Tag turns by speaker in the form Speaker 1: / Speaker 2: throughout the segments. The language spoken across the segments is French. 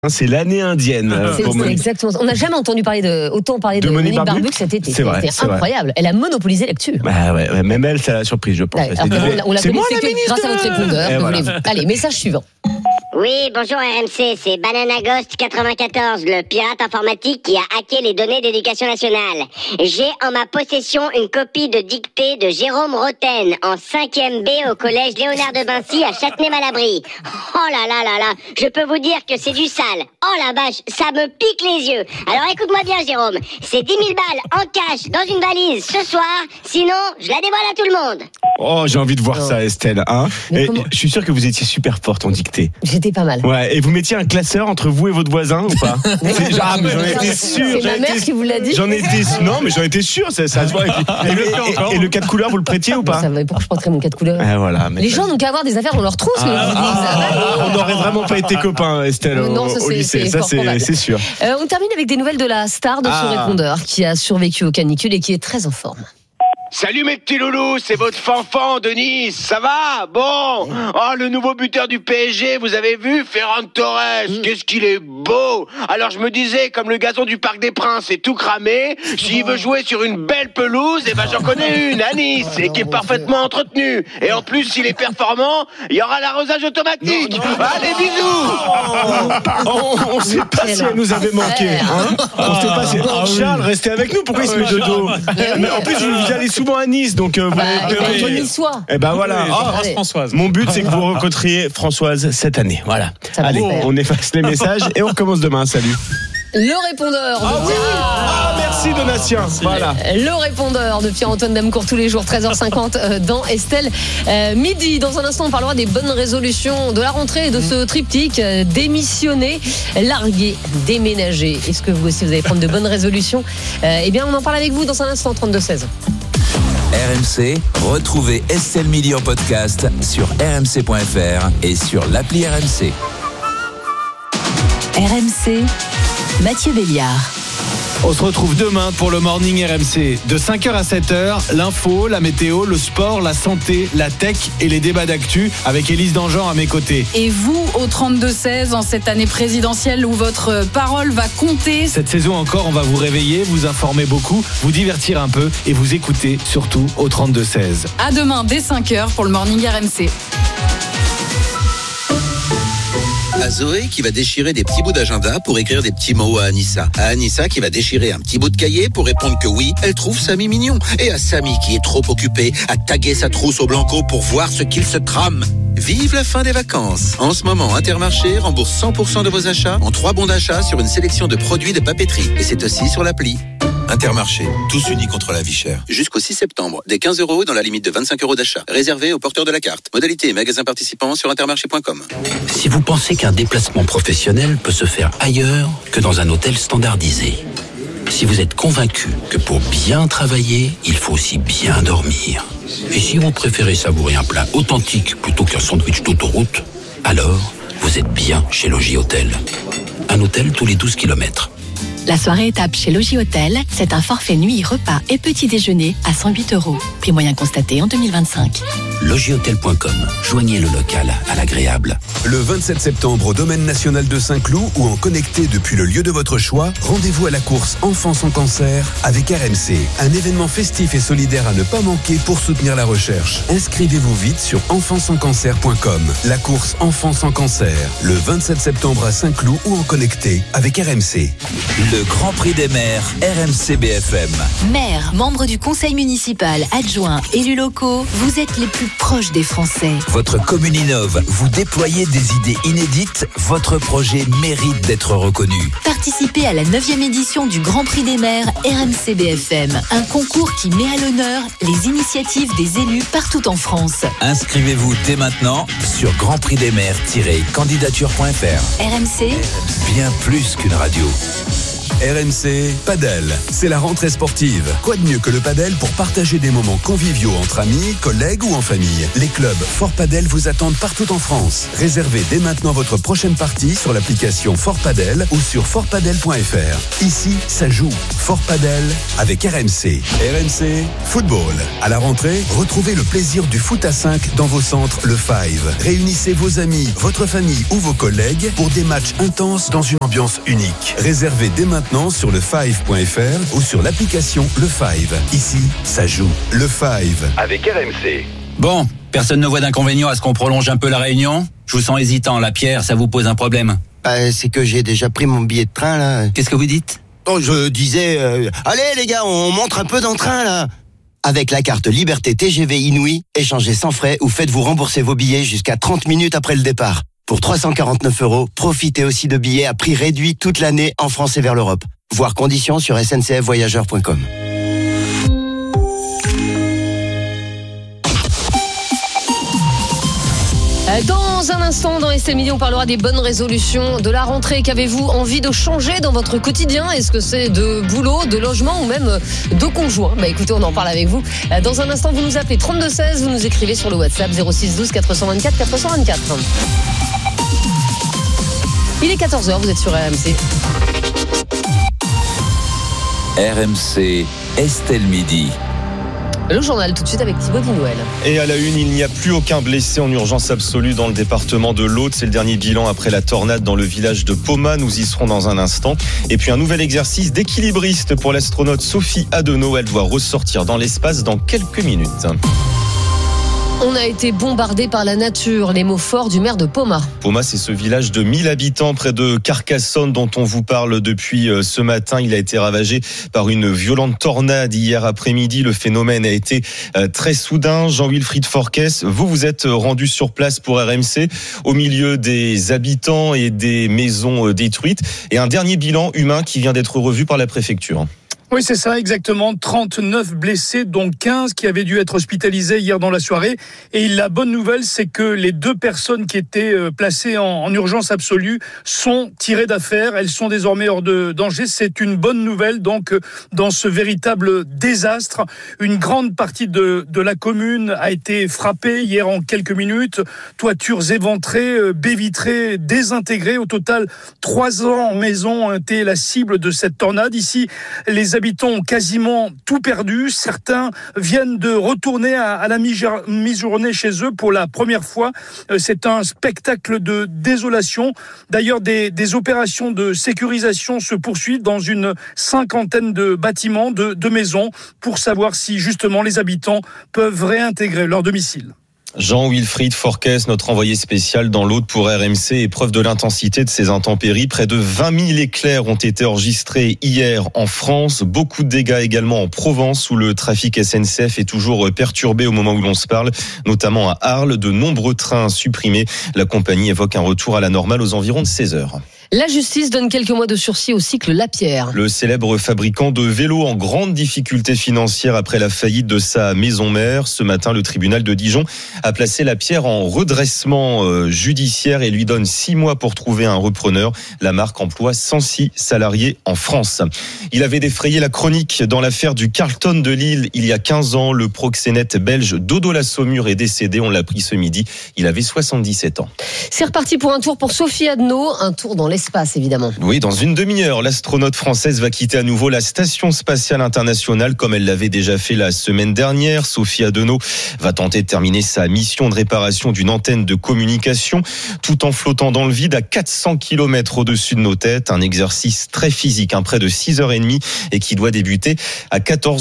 Speaker 1: C'est l'année indienne.
Speaker 2: C'est exactement. On n'a jamais entendu autant parler de Monique Barbuck cet été.
Speaker 1: C'est vrai,
Speaker 2: c'était incroyable. Elle a monopolisé l'actu.
Speaker 1: Bah ouais, même elle, ça l'a surprise, je pense.
Speaker 2: On l'a
Speaker 1: c'est moi la
Speaker 2: que
Speaker 1: ministre
Speaker 2: grâce à votre répondeur.
Speaker 1: Voilà.
Speaker 2: Allez, message suivant.
Speaker 3: Oui, bonjour RMC, c'est Banana Ghost 94, le pirate informatique qui a hacké les données d'éducation nationale. J'ai en ma possession une copie de dictée de Jérôme Roten en 5e B au collège Léonard de Vinci à Châtenay-Malabry. Oh là là là là, je peux vous dire que c'est du sale. Oh la vache, ça me pique les yeux. Alors écoute-moi bien Jérôme, c'est 10 000 balles en cash dans une valise ce soir, sinon je la dévoile à tout le monde.
Speaker 1: Oh, j'ai envie de voir ça, Estelle. Hein, et je suis sûr que vous étiez super forte en dictée.
Speaker 2: J'étais pas mal.
Speaker 1: Ouais, et vous mettiez un classeur entre vous et votre voisin ou pas? Mais j'en étais sûr.
Speaker 2: C'est ma mère qui vous l'a dit.
Speaker 1: J'en étais sûr, ça se voit. Et le 4 couleurs, vous le prêtiez ou pas?
Speaker 2: Ça va, pourquoi je porterais mon 4 couleurs?
Speaker 1: Voilà,
Speaker 2: les gens n'ont qu'à avoir des affaires dans leur trousse.
Speaker 1: On n'aurait vraiment pas été copains, Estelle, au lycée. Ça, c'est sûr.
Speaker 2: On termine avec des nouvelles de la star de ce répondeur qui a survécu aux canicules et qui est très en forme.
Speaker 4: Salut mes petits loulous, c'est votre Fanfan de Nice, ça va? Bon, oh le nouveau buteur du PSG, vous avez vu? Ferran Torres, qu'est-ce qu'il est beau! Alors je me disais, comme le gazon du Parc des Princes est tout cramé, s'il veut jouer sur une belle pelouse, eh ben j'en connais une à Nice, et qui est parfaitement entretenue. Et en plus, s'il est performant, il y aura l'arrosage automatique. Allez, bisous!
Speaker 1: On sait pas si elle nous avait manqué. Hein, on sait pas si... Charles, restez avec nous, pourquoi il se met de dos? Mais en plus, vous allez souvent à Nice, donc vous
Speaker 2: l'avez niçois.
Speaker 1: Et ben voilà.
Speaker 5: Françoise.
Speaker 1: Mon but, c'est que vous rencontriez Françoise cette année. Voilà. Allez, on efface les messages et on recommence demain. Salut.
Speaker 2: Le répondeur.
Speaker 1: Merci Donatien. Voilà.
Speaker 2: Le répondeur de Pierre-Antoine Damecourt tous les jours, 13h50 dans Estelle. Midi, dans un instant, on parlera des bonnes résolutions de la rentrée et de ce triptyque. Démissionner, larguer, déménager. Est-ce que vous aussi, vous allez prendre de bonnes résolutions? Eh bien, on en parle avec vous dans un instant, 32-16.
Speaker 6: RMC, retrouvez Estelle Midi en podcast sur rmc.fr et sur l'appli RMC.
Speaker 7: RMC, Mathieu Béliard.
Speaker 5: On se retrouve demain pour le Morning RMC. De 5h à 7h, l'info, la météo, le sport, la santé, la tech et les débats d'actu avec Élise Dangean à mes côtés.
Speaker 8: Et vous, au 32-16, en cette année présidentielle où votre parole va compter.
Speaker 5: Cette saison encore, on va vous réveiller, vous informer beaucoup, vous divertir un peu et vous écouter surtout au 32-16.
Speaker 8: À demain dès 5h pour le Morning RMC.
Speaker 9: À Zoé qui va déchirer des petits bouts d'agenda pour écrire des petits mots à Anissa. À Anissa qui va déchirer un petit bout de cahier pour répondre que oui, elle trouve Samy mignon. Et à Samy qui est trop occupé à taguer sa trousse au blanco pour voir ce qu'il se trame. Vive la fin des vacances. En ce moment, Intermarché rembourse 100% de vos achats en 3 bons d'achat sur une sélection de produits de papeterie. Et c'est aussi sur l'appli. Intermarché, tous unis contre la vie chère. Jusqu'au 6 septembre, des 15 € dans la limite de 25 € d'achat. Réservé aux porteurs de la carte. Modalité et magasins participants sur intermarché.com.
Speaker 10: Si vous pensez qu'un déplacement professionnel peut se faire ailleurs que dans un hôtel standardisé, si vous êtes convaincu que pour bien travailler, il faut aussi bien dormir, et si vous préférez savourer un plat authentique plutôt qu'un sandwich d'autoroute, alors vous êtes bien chez Logis Hôtel. Un hôtel tous les 12 km.
Speaker 7: La soirée étape chez Logis Hôtel, c'est un forfait nuit, repas et petit déjeuner à 108 €. Prix moyen constaté en 2025.
Speaker 10: Logishôtel.com. Joignez le local à l'agréable.
Speaker 11: Le 27 septembre au Domaine National de Saint-Cloud ou en connecté depuis le lieu de votre choix, rendez-vous à la course Enfants sans cancer avec RMC. Un événement festif et solidaire à ne pas manquer pour soutenir la recherche. Inscrivez-vous vite sur enfantsanscancer.com. La course Enfants sans cancer, le 27 septembre à Saint-Cloud ou en connecté avec RMC.
Speaker 6: Le Grand Prix des maires, RMC BFM.
Speaker 7: Maire, membre du conseil municipal, adjoint, élus locaux, vous êtes les plus proches des Français.
Speaker 6: Votre commune innove, vous déployez des idées inédites, votre projet mérite d'être reconnu.
Speaker 7: Participez à la 9e édition du Grand Prix des maires RMC BFM, un concours qui met à l'honneur les initiatives des élus partout en France.
Speaker 6: Inscrivez-vous dès maintenant sur grandprixdesmaires-candidature.fr.
Speaker 7: RMC,
Speaker 6: bien plus qu'une radio.
Speaker 11: RMC Padel, c'est la rentrée sportive. Quoi de mieux que le padel pour partager des moments conviviaux entre amis, collègues ou en famille. Les clubs Fort Padel vous attendent partout en France. Réservez dès maintenant votre prochaine partie sur l'application Fort Padel ou sur fortpadel.fr. Ici, ça joue. Fort Padel avec RMC. RMC Football. À la rentrée, retrouvez le plaisir du foot à 5 dans vos centres Le Five. Réunissez vos amis, votre famille ou vos collègues pour des matchs intenses dans une ambiance unique. Réservez dès maintenant sur lefive.fr ou sur l'application Le Five. Ici, ça joue. Le Five avec RMC.
Speaker 10: Bon, personne ne voit d'inconvénient à ce qu'on prolonge un peu la réunion ? Je vous sens hésitant, la Pierre, ça vous pose un problème ?
Speaker 12: C'est que j'ai déjà pris mon billet de train, là.
Speaker 10: Qu'est-ce que vous dites ?
Speaker 12: Oh, je disais, allez les gars, on montre un peu dans le train, là. Avec la carte Liberté TGV Inouï, échangez sans frais ou faites-vous rembourser vos billets jusqu'à 30 minutes après le départ. Pour 349 €, profitez aussi de billets à prix réduit toute l'année en France et vers l'Europe. Voir conditions sur sncfvoyageurs.com.
Speaker 2: Dans un instant, dans Estelle Midi, on parlera des bonnes résolutions de la rentrée. Qu'avez-vous envie de changer dans votre quotidien ? Est-ce que c'est de boulot, de logement ou même de conjoint ? Écoutez, on en parle avec vous. Dans un instant, vous nous appelez 3216, vous nous écrivez sur le WhatsApp 06 12 424 424. Il est 14h, vous êtes sur RMC.
Speaker 6: RMC, Estelle Midi.
Speaker 2: Le journal tout de suite avec Thibaut Vinouel.
Speaker 13: Et à la une, il n'y a plus aucun blessé en urgence absolue dans le département de l'Aude. C'est le dernier bilan après la tornade dans le village de Poma. Nous y serons dans un instant. Et puis un nouvel exercice d'équilibriste pour l'astronaute Sophie Adenau. Elle doit ressortir dans l'espace dans quelques minutes.
Speaker 2: On a été bombardé par la nature, les mots forts du maire de Poma.
Speaker 13: Poma, c'est ce village de 1000 habitants près de Carcassonne dont on vous parle depuis ce matin. Il a été ravagé par une violente tornade hier après-midi. Le phénomène a été très soudain. Jean-Wilfried Forquès, vous êtes rendu sur place pour RMC au milieu des habitants et des maisons détruites. Et un dernier bilan humain qui vient d'être revu par la préfecture.
Speaker 14: Oui, c'est ça, exactement. 39 blessés, dont 15 qui avaient dû être hospitalisés hier dans la soirée. Et la bonne nouvelle, c'est que les 2 personnes qui étaient placées en urgence absolue sont tirées d'affaire. Elles sont désormais hors de danger. C'est une bonne nouvelle, donc, dans ce véritable désastre. Une grande partie de la commune a été frappée hier en quelques minutes. Toitures éventrées, baies vitrées désintégrées. Au total, 300 maisons ont été la cible de cette tornade. Ici, les habitants ont quasiment tout perdu. Certains viennent de retourner à la mi-journée chez eux pour la première fois. C'est un spectacle de désolation. D'ailleurs, des opérations de sécurisation se poursuivent dans une 50aine de bâtiments, de maisons, pour savoir si justement les habitants peuvent réintégrer leur domicile.
Speaker 13: Jean-Wilfried Forquès, notre envoyé spécial dans l'Aude pour RMC, épreuve de l'intensité de ces intempéries. Près de 20 000 éclairs ont été enregistrés hier en France. Beaucoup de dégâts également en Provence, où le trafic SNCF est toujours perturbé au moment où l'on se parle, notamment à Arles. De nombreux trains supprimés. La compagnie évoque un retour à la normale aux environs de 16 heures.
Speaker 2: La justice donne quelques mois de sursis au cycle Lapierre.
Speaker 13: Le célèbre fabricant de vélos en grande difficulté financière après la faillite de sa maison mère. Ce matin, le tribunal de Dijon a placé Lapierre en redressement judiciaire et lui donne 6 mois pour trouver un repreneur. La marque emploie 106 salariés en France. Il avait défrayé la chronique dans l'affaire du Carlton de Lille il y a 15 ans. Le proxénète belge Dodo La Saumure est décédé. On l'a appris ce midi. Il avait 77 ans.
Speaker 2: C'est reparti pour un tour pour Sophie Adenau. Un tour dans l'espace, évidemment.
Speaker 13: Oui, dans une demi-heure, l'astronaute française va quitter à nouveau la Station Spatiale Internationale comme elle l'avait déjà fait la semaine dernière. Sophie Adenau va tenter de terminer sa mission de réparation d'une antenne de communication tout en flottant dans le vide à 400 km au-dessus de nos têtes. Un exercice très physique, près de 6h30 et qui doit débuter à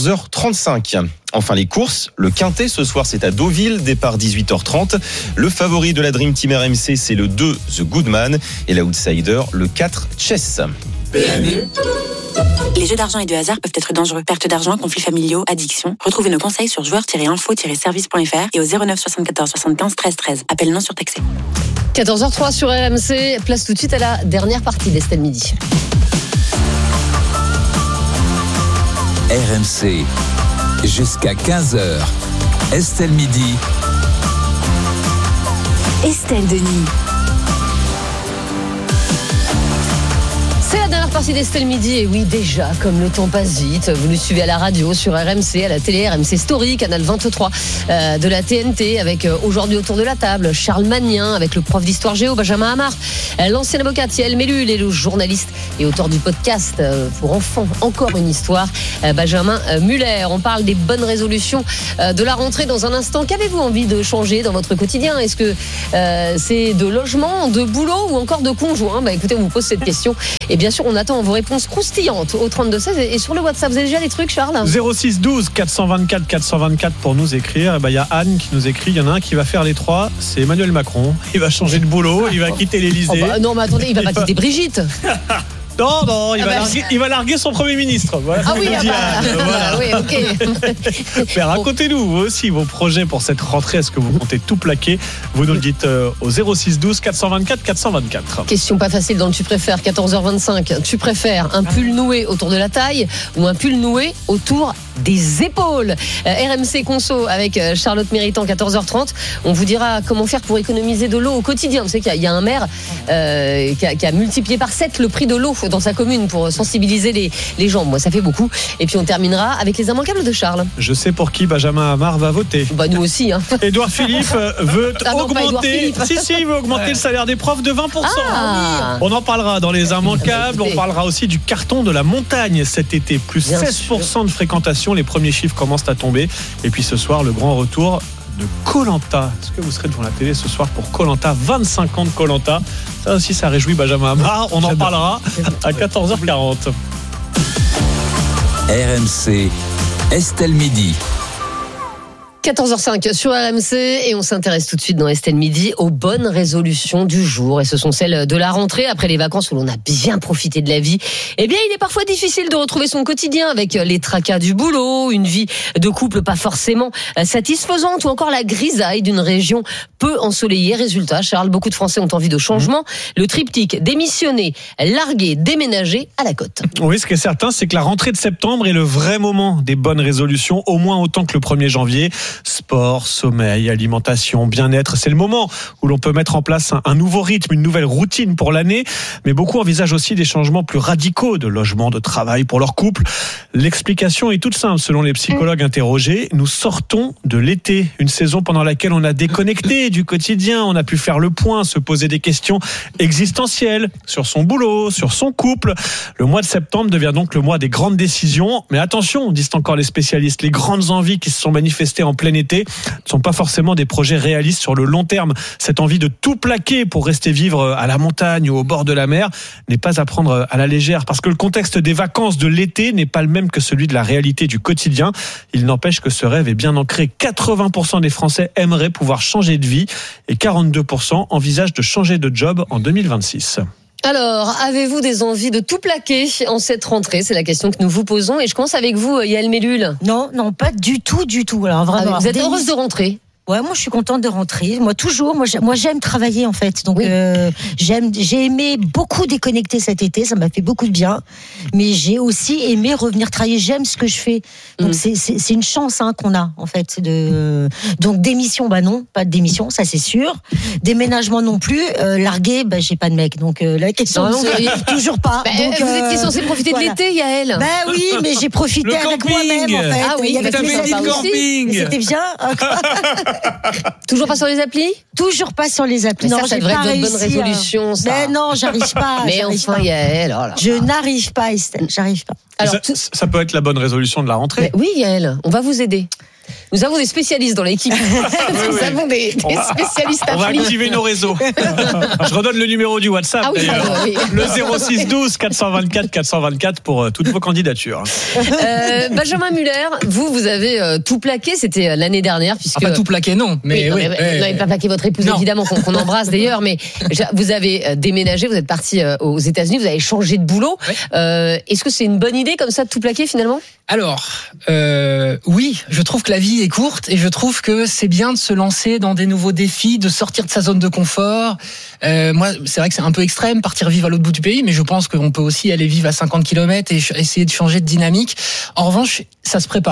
Speaker 13: 14h35. Enfin les courses, le Quintet ce soir c'est à Deauville, départ 18h30. Le favori de la Dream Team RMC c'est le 2 The Goodman et l'outsider le 4 Chess.
Speaker 15: Les jeux d'argent et de hasard peuvent être dangereux. Perte d'argent, conflits familiaux, addiction. Retrouvez nos conseils sur joueurs-info-service.fr et au 09 74 75 13 13. Appel non surtaxé.
Speaker 2: 14h03 sur RMC. Place tout de suite à la dernière partie d'Estelle Midi.
Speaker 6: RMC. Jusqu'à 15h. Estelle Midi.
Speaker 7: Estelle Denis.
Speaker 2: C'est la dernière partie d'Estelle Midi, et oui, déjà, comme le temps passe vite, vous nous suivez à la radio, sur RMC, à la télé, RMC Story, canal 23 de la TNT, avec aujourd'hui autour de la table, Charles Magnin, avec le prof d'histoire géo, Benjamin Hamar, l'ancienne avocate Yael Mellul et le journaliste et auteur du podcast pour enfants, Encore une histoire, Benjamin Muller. On parle des bonnes résolutions de la rentrée dans un instant. Qu'avez-vous envie de changer dans votre quotidien ? Est-ce que c'est de logement, de boulot ou encore de conjoint ? Écoutez, on vous pose cette question. Et bien sûr, on attend vos réponses croustillantes au 32-16 et sur le WhatsApp. Vous avez déjà des trucs, Charles ?
Speaker 16: 06 424 424 pour nous écrire. Il y a Anne qui nous écrit. Il y en a un qui va faire les trois. C'est Emmanuel Macron. Il va changer de boulot. Il va quitter l'Élysée.
Speaker 2: Non, mais attendez, il va pas quitter Brigitte.
Speaker 16: Non, il va larguer son Premier ministre. Voilà,
Speaker 2: ah oui,
Speaker 16: voilà.
Speaker 2: Oui, ok.
Speaker 16: Mais racontez-nous, vous aussi, vos projets pour cette rentrée. Est-ce que vous comptez tout plaquer ? Vous nous le dites au 06 12 424 424.
Speaker 2: Question pas facile dans le tu préfères, 14h25. Tu préfères un pull noué autour de la taille ou un pull noué autour des épaules ? RMC Conso avec Charlotte Méritant, 14h30. On vous dira comment faire pour économiser de l'eau au quotidien. Vous savez qu'il y a un maire qui a multiplié par 7 le prix de l'eau dans sa commune pour sensibiliser les gens. Moi, ça fait beaucoup. Et puis on terminera avec les immanquables de Charles.
Speaker 16: Je sais pour qui Benjamin Hamar va voter.
Speaker 2: Nous aussi.
Speaker 16: Édouard Philippe veut augmenter. Il veut augmenter le salaire des profs de 20%. On en parlera dans les immanquables. On parlera aussi du carton de la montagne cet été. Plus 16% de fréquentation. Les premiers chiffres commencent à tomber. Et puis ce soir, le grand retour de Koh-Lanta. Est-ce que vous serez devant la télé ce soir pour Koh-Lanta ? 25 ans de Koh-Lanta. Ça aussi, ça réjouit Benjamin Hamar. On en parlera à 14h40.
Speaker 6: RMC, Estelle Midi.
Speaker 2: 14h05 sur RMC et on s'intéresse tout de suite dans Estelle Midi aux bonnes résolutions du jour, et ce sont celles de la rentrée après les vacances où l'on a bien profité de la vie. Eh bien, il est parfois difficile de retrouver son quotidien avec les tracas du boulot, une vie de couple pas forcément satisfaisante ou encore la grisaille d'une région peu ensoleillée. Résultat, Charles, beaucoup de Français ont envie de changement. Le triptyque démissionner, larguer, déménager à la côte.
Speaker 16: Oui, ce qui est certain, c'est que la rentrée de septembre est le vrai moment des bonnes résolutions, au moins autant que le 1er janvier. Sport, sommeil, alimentation, bien-être, c'est le moment où l'on peut mettre en place un nouveau rythme, une nouvelle routine pour l'année. Mais beaucoup envisagent aussi des changements plus radicaux de logement, de travail pour leur couple. L'explication est toute simple selon les psychologues interrogés. Nous sortons de l'été, une saison pendant laquelle on a déconnecté du quotidien, on a pu faire le point, se poser des questions existentielles sur son boulot, sur son couple. Le mois de septembre devient donc le mois des grandes décisions. Mais attention, disent encore les spécialistes, les grandes envies qui se sont manifestées en plein été ne sont pas forcément des projets réalistes sur le long terme. Cette envie de tout plaquer pour rester vivre à la montagne ou au bord de la mer n'est pas à prendre à la légère, parce que le contexte des vacances de l'été n'est pas le même que celui de la réalité du quotidien. Il n'empêche que ce rêve est bien ancré. 80% des Français aimeraient pouvoir changer de vie et 42% envisagent de changer de job en 2026.
Speaker 2: Alors, avez-vous des envies de tout plaquer en cette rentrée ? C'est la question que nous vous posons. Et je commence avec vous, Yael Mellul.
Speaker 17: Non, pas du tout. Alors vraiment.
Speaker 2: Vous êtes heureuse de rentrer ?
Speaker 17: Ouais, moi je suis contente de rentrer. Moi toujours, moi j'aime travailler en fait. Donc j'ai aimé beaucoup déconnecter cet été, ça m'a fait beaucoup de bien. Mais j'ai aussi aimé revenir travailler. J'aime ce que je fais. Donc c'est une chance qu'on a en fait. Donc démission, non, pas de démission, ça c'est sûr. Déménagement non plus. Larguer, j'ai pas de mec. Donc la question toujours pas. Donc,
Speaker 2: vous étiez censée profiter de l'été, Yael.
Speaker 17: Oui, mais j'ai profité avec moi-même en fait.
Speaker 2: Ah oui,
Speaker 17: avec mes amis camping. C'était bien.
Speaker 2: Toujours pas sur les applis ?
Speaker 17: Toujours pas sur les applis.
Speaker 2: Mais
Speaker 17: non,
Speaker 2: ça devrait être votre bonne résolution, ça.
Speaker 17: Mais non, j'arrive pas.
Speaker 2: Mais enfin, Yael, oh là.
Speaker 17: Je n'arrive pas, Estelle, j'arrive pas.
Speaker 16: Alors, ça peut être la bonne résolution de la rentrée.
Speaker 2: Oui, Yael, on va vous aider. Nous avons des spécialistes dans l'équipe. Nous avons des spécialistes applis.
Speaker 16: On va activer nos réseaux. Je redonne le numéro du WhatsApp. Le 06 12 424 424 pour toutes vos candidatures.
Speaker 2: Benjamin Muller, vous avez tout plaqué. C'était l'année dernière, puisque
Speaker 18: pas tout plaqué, non. Mais
Speaker 2: vous n'avez pas plaqué votre épouse, évidemment, qu'on embrasse d'ailleurs. Mais vous avez déménagé, vous êtes parti aux États-Unis, vous avez changé de boulot. Est-ce que c'est une bonne idée comme ça de tout plaquer finalement ?
Speaker 18: Alors, oui, je trouve que la vie est courte et je trouve que c'est bien de se lancer dans des nouveaux défis, de sortir de sa zone de confort. Moi, c'est vrai que c'est un peu extrême, partir vivre à l'autre bout du pays, mais je pense qu'on peut aussi aller vivre à 50 km et essayer de changer de dynamique. En revanche, ça se prépare.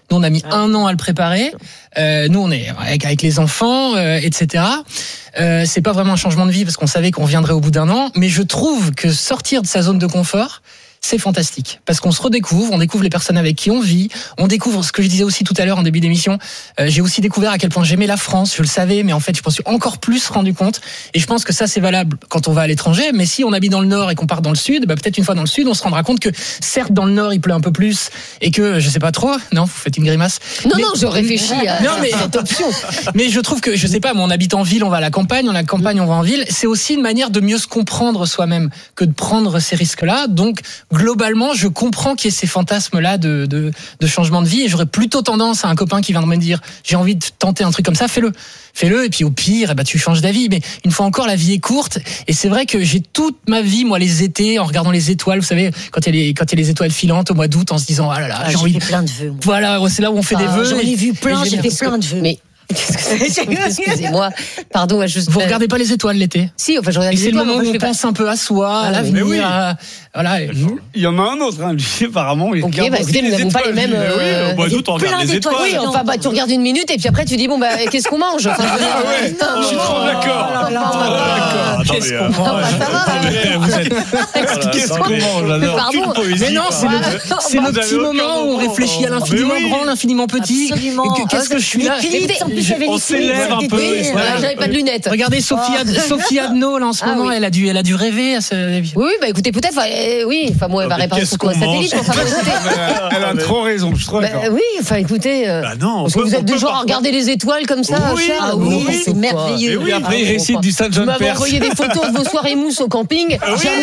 Speaker 18: Nous, on a mis 1 an à le préparer. Nous, on est avec les enfants, etc. C'est pas vraiment un changement de vie parce qu'on savait qu'on reviendrait au bout d'1 an. Mais je trouve que sortir de sa zone de confort, c'est fantastique parce qu'on se redécouvre, on découvre les personnes avec qui on vit, on découvre ce que je disais aussi tout à l'heure en début d'émission. J'ai aussi découvert à quel point j'aimais la France, je le savais, mais en fait je m'en suis encore plus rendu compte. Et je pense que ça c'est valable quand on va à l'étranger. Mais si on habite dans le Nord et qu'on part dans le Sud, peut-être une fois dans le Sud, on se rendra compte que certes dans le Nord il pleut un peu plus et que je sais pas trop. Non, vous faites une grimace.
Speaker 2: Non, je réfléchis à cette option.
Speaker 18: Mais je trouve que je sais pas, moi on habite en ville, on va à la campagne, on va en ville. C'est aussi une manière de mieux se comprendre soi-même que de prendre ces risques-là. Donc globalement, je comprends qu'il y ait ces fantasmes-là de changement de vie et j'aurais plutôt tendance à un copain qui viendrait me dire j'ai envie de tenter un truc comme ça, fais-le et puis au pire tu changes d'avis. Mais une fois encore, la vie est courte et c'est vrai que j'ai toute ma vie, moi, les étés en regardant les étoiles, vous savez, quand il y a les étoiles filantes au mois d'août, en se disant ah là là, j'ai envie de
Speaker 17: plein de vœux.
Speaker 18: Voilà, c'est là où on fait des vœux.
Speaker 17: J'en ai vu plein, j'ai fait plein de vœux.
Speaker 2: Mais excusez-moi, pardon, juste.
Speaker 18: Vous regardez pas les étoiles l'été?
Speaker 2: Si, enfin je regarde les étoiles.
Speaker 18: C'est le moment où on pense un peu à soi, à l'avenir.
Speaker 1: Oui.
Speaker 18: Voilà.
Speaker 1: Il y en a un autre, lui, apparemment.
Speaker 2: Ok, écoutez, nous n'avons pas les mêmes.
Speaker 1: Oui, au mois d'août, on regarde les étoiles.
Speaker 2: Oui, enfin, tu regardes une minute et puis après tu dis bon qu'est-ce qu'on mange?
Speaker 1: Je suis trop d'accord.
Speaker 18: Qu'est-ce qu'on mange?
Speaker 1: Vous êtes. Qu'est-ce qu'on mange? J'adore.
Speaker 18: Mais non, c'est le petit moment où on réfléchit à l'infiniment grand, l'infiniment petit. Qu'est-ce que je suis là?
Speaker 16: On s'élève un peu.
Speaker 2: J'avais pas de lunettes.
Speaker 18: Regardez Sophie Adno là en ce moment, elle a dû rêver à ce.
Speaker 2: Oui, écoutez, peut-être. Oui, enfin moi elle va réparer son satellite.
Speaker 1: Elle a trop raison, je suis trop d'accord.
Speaker 2: Oui, enfin écoutez.
Speaker 16: Non,
Speaker 2: parce que vous êtes du genre à regarder les étoiles comme ça, Charles.
Speaker 17: Oui, c'est merveilleux.
Speaker 16: Et après il récite du Saint John
Speaker 2: Perse. Vous m'avez envoyé des photos de vos soirées mousse au camping.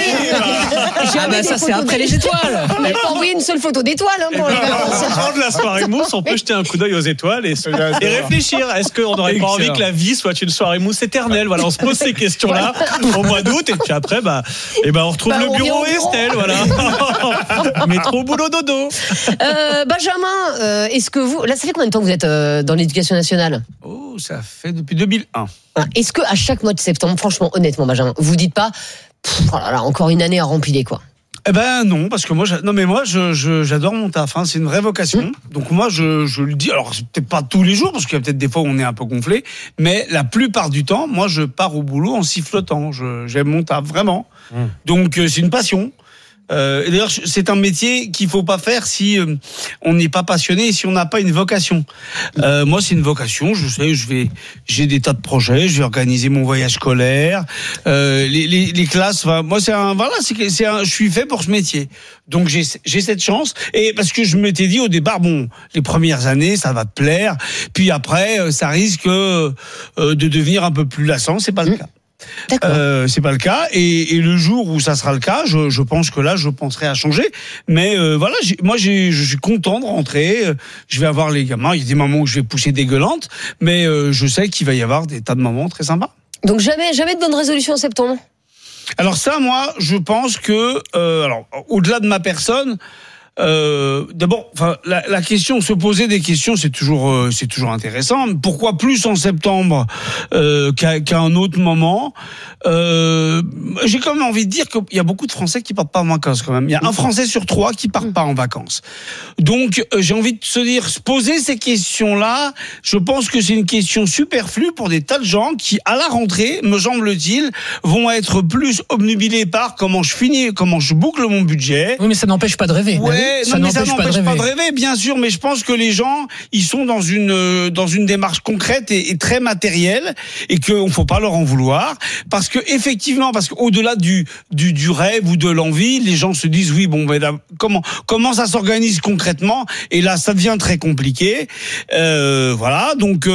Speaker 18: Jamais. Ça c'est après les étoiles.
Speaker 2: On n'a pas envoyé une seule photo d'étoiles pour les vacances.
Speaker 16: Avant de la soirée mousse, on peut jeter un coup d'œil aux étoiles et réfléchir. Est-ce qu'on n'aurait pas envie que la vie soit une soirée mousse éternelle? Voilà, on se pose ces questions-là au mois d'août et puis après, on retrouve le bureau et Estelle, voilà. Métro, boulot, dodo.
Speaker 2: Benjamin, est-ce que vous, là, ça fait combien de temps que vous êtes dans l'éducation nationale?
Speaker 1: Oh, ça fait depuis 2001.
Speaker 2: Est-ce que à chaque mois de septembre, franchement, honnêtement, Benjamin, vous dites pas, oh là là, encore une année à remplir quoi?
Speaker 1: Eh ben non, parce que moi, j'adore mon taf. C'est une vraie vocation. Donc moi, je le dis. Alors c'est peut-être pas tous les jours, parce qu'il y a peut-être des fois où on est un peu gonflé, mais la plupart du temps, moi, je pars au boulot en sifflotant. J'aime mon taf vraiment. Donc c'est une passion. Et d'ailleurs, c'est un métier qu'il faut pas faire si on n'est pas passionné et si on n'a pas une vocation. Moi, c'est une vocation. Je sais, j'ai des tas de projets. Je vais organiser mon voyage scolaire, les classes. Moi, je suis fait pour ce métier. Donc, j'ai cette chance. Et parce que je m'étais dit au départ, les premières années, ça va te plaire. Puis après, ça risque de devenir un peu plus lassant. C'est pas le cas. C'est pas le cas et le jour où ça sera le cas, je pense que là je penserai à changer, mais voilà, je suis content de rentrer. Je vais avoir les gamins, il y a des moments où je vais pousser dégueulante, mais je sais qu'il va y avoir des tas de moments très sympas.
Speaker 2: Donc jamais de bonne résolution en septembre?
Speaker 1: Alors ça, moi je pense que au-delà de ma personne, d'abord, la question, se poser des questions, c'est toujours intéressant. Pourquoi plus en septembre qu'à un autre moment? J'ai quand même envie de dire qu'il y a beaucoup de Français qui partent pas en vacances quand même. Il y a un Français sur 3 qui part pas en vacances. Donc j'ai envie de se poser ces questions-là. Je pense que c'est une question superflue pour des tas de gens qui, à la rentrée, me semble-t-il, vont être plus obnubilés par comment je boucle mon budget.
Speaker 18: Oui, mais ça n'empêche pas de rêver.
Speaker 1: Ça n'empêche pas de rêver, bien sûr, mais je pense que les gens, ils sont dans une démarche concrète et très matérielle, et qu'on faut pas leur en vouloir, parce que qu'au-delà du rêve ou de l'envie, les gens se disent comment ça s'organise concrètement, et là ça devient très compliqué. Voilà, donc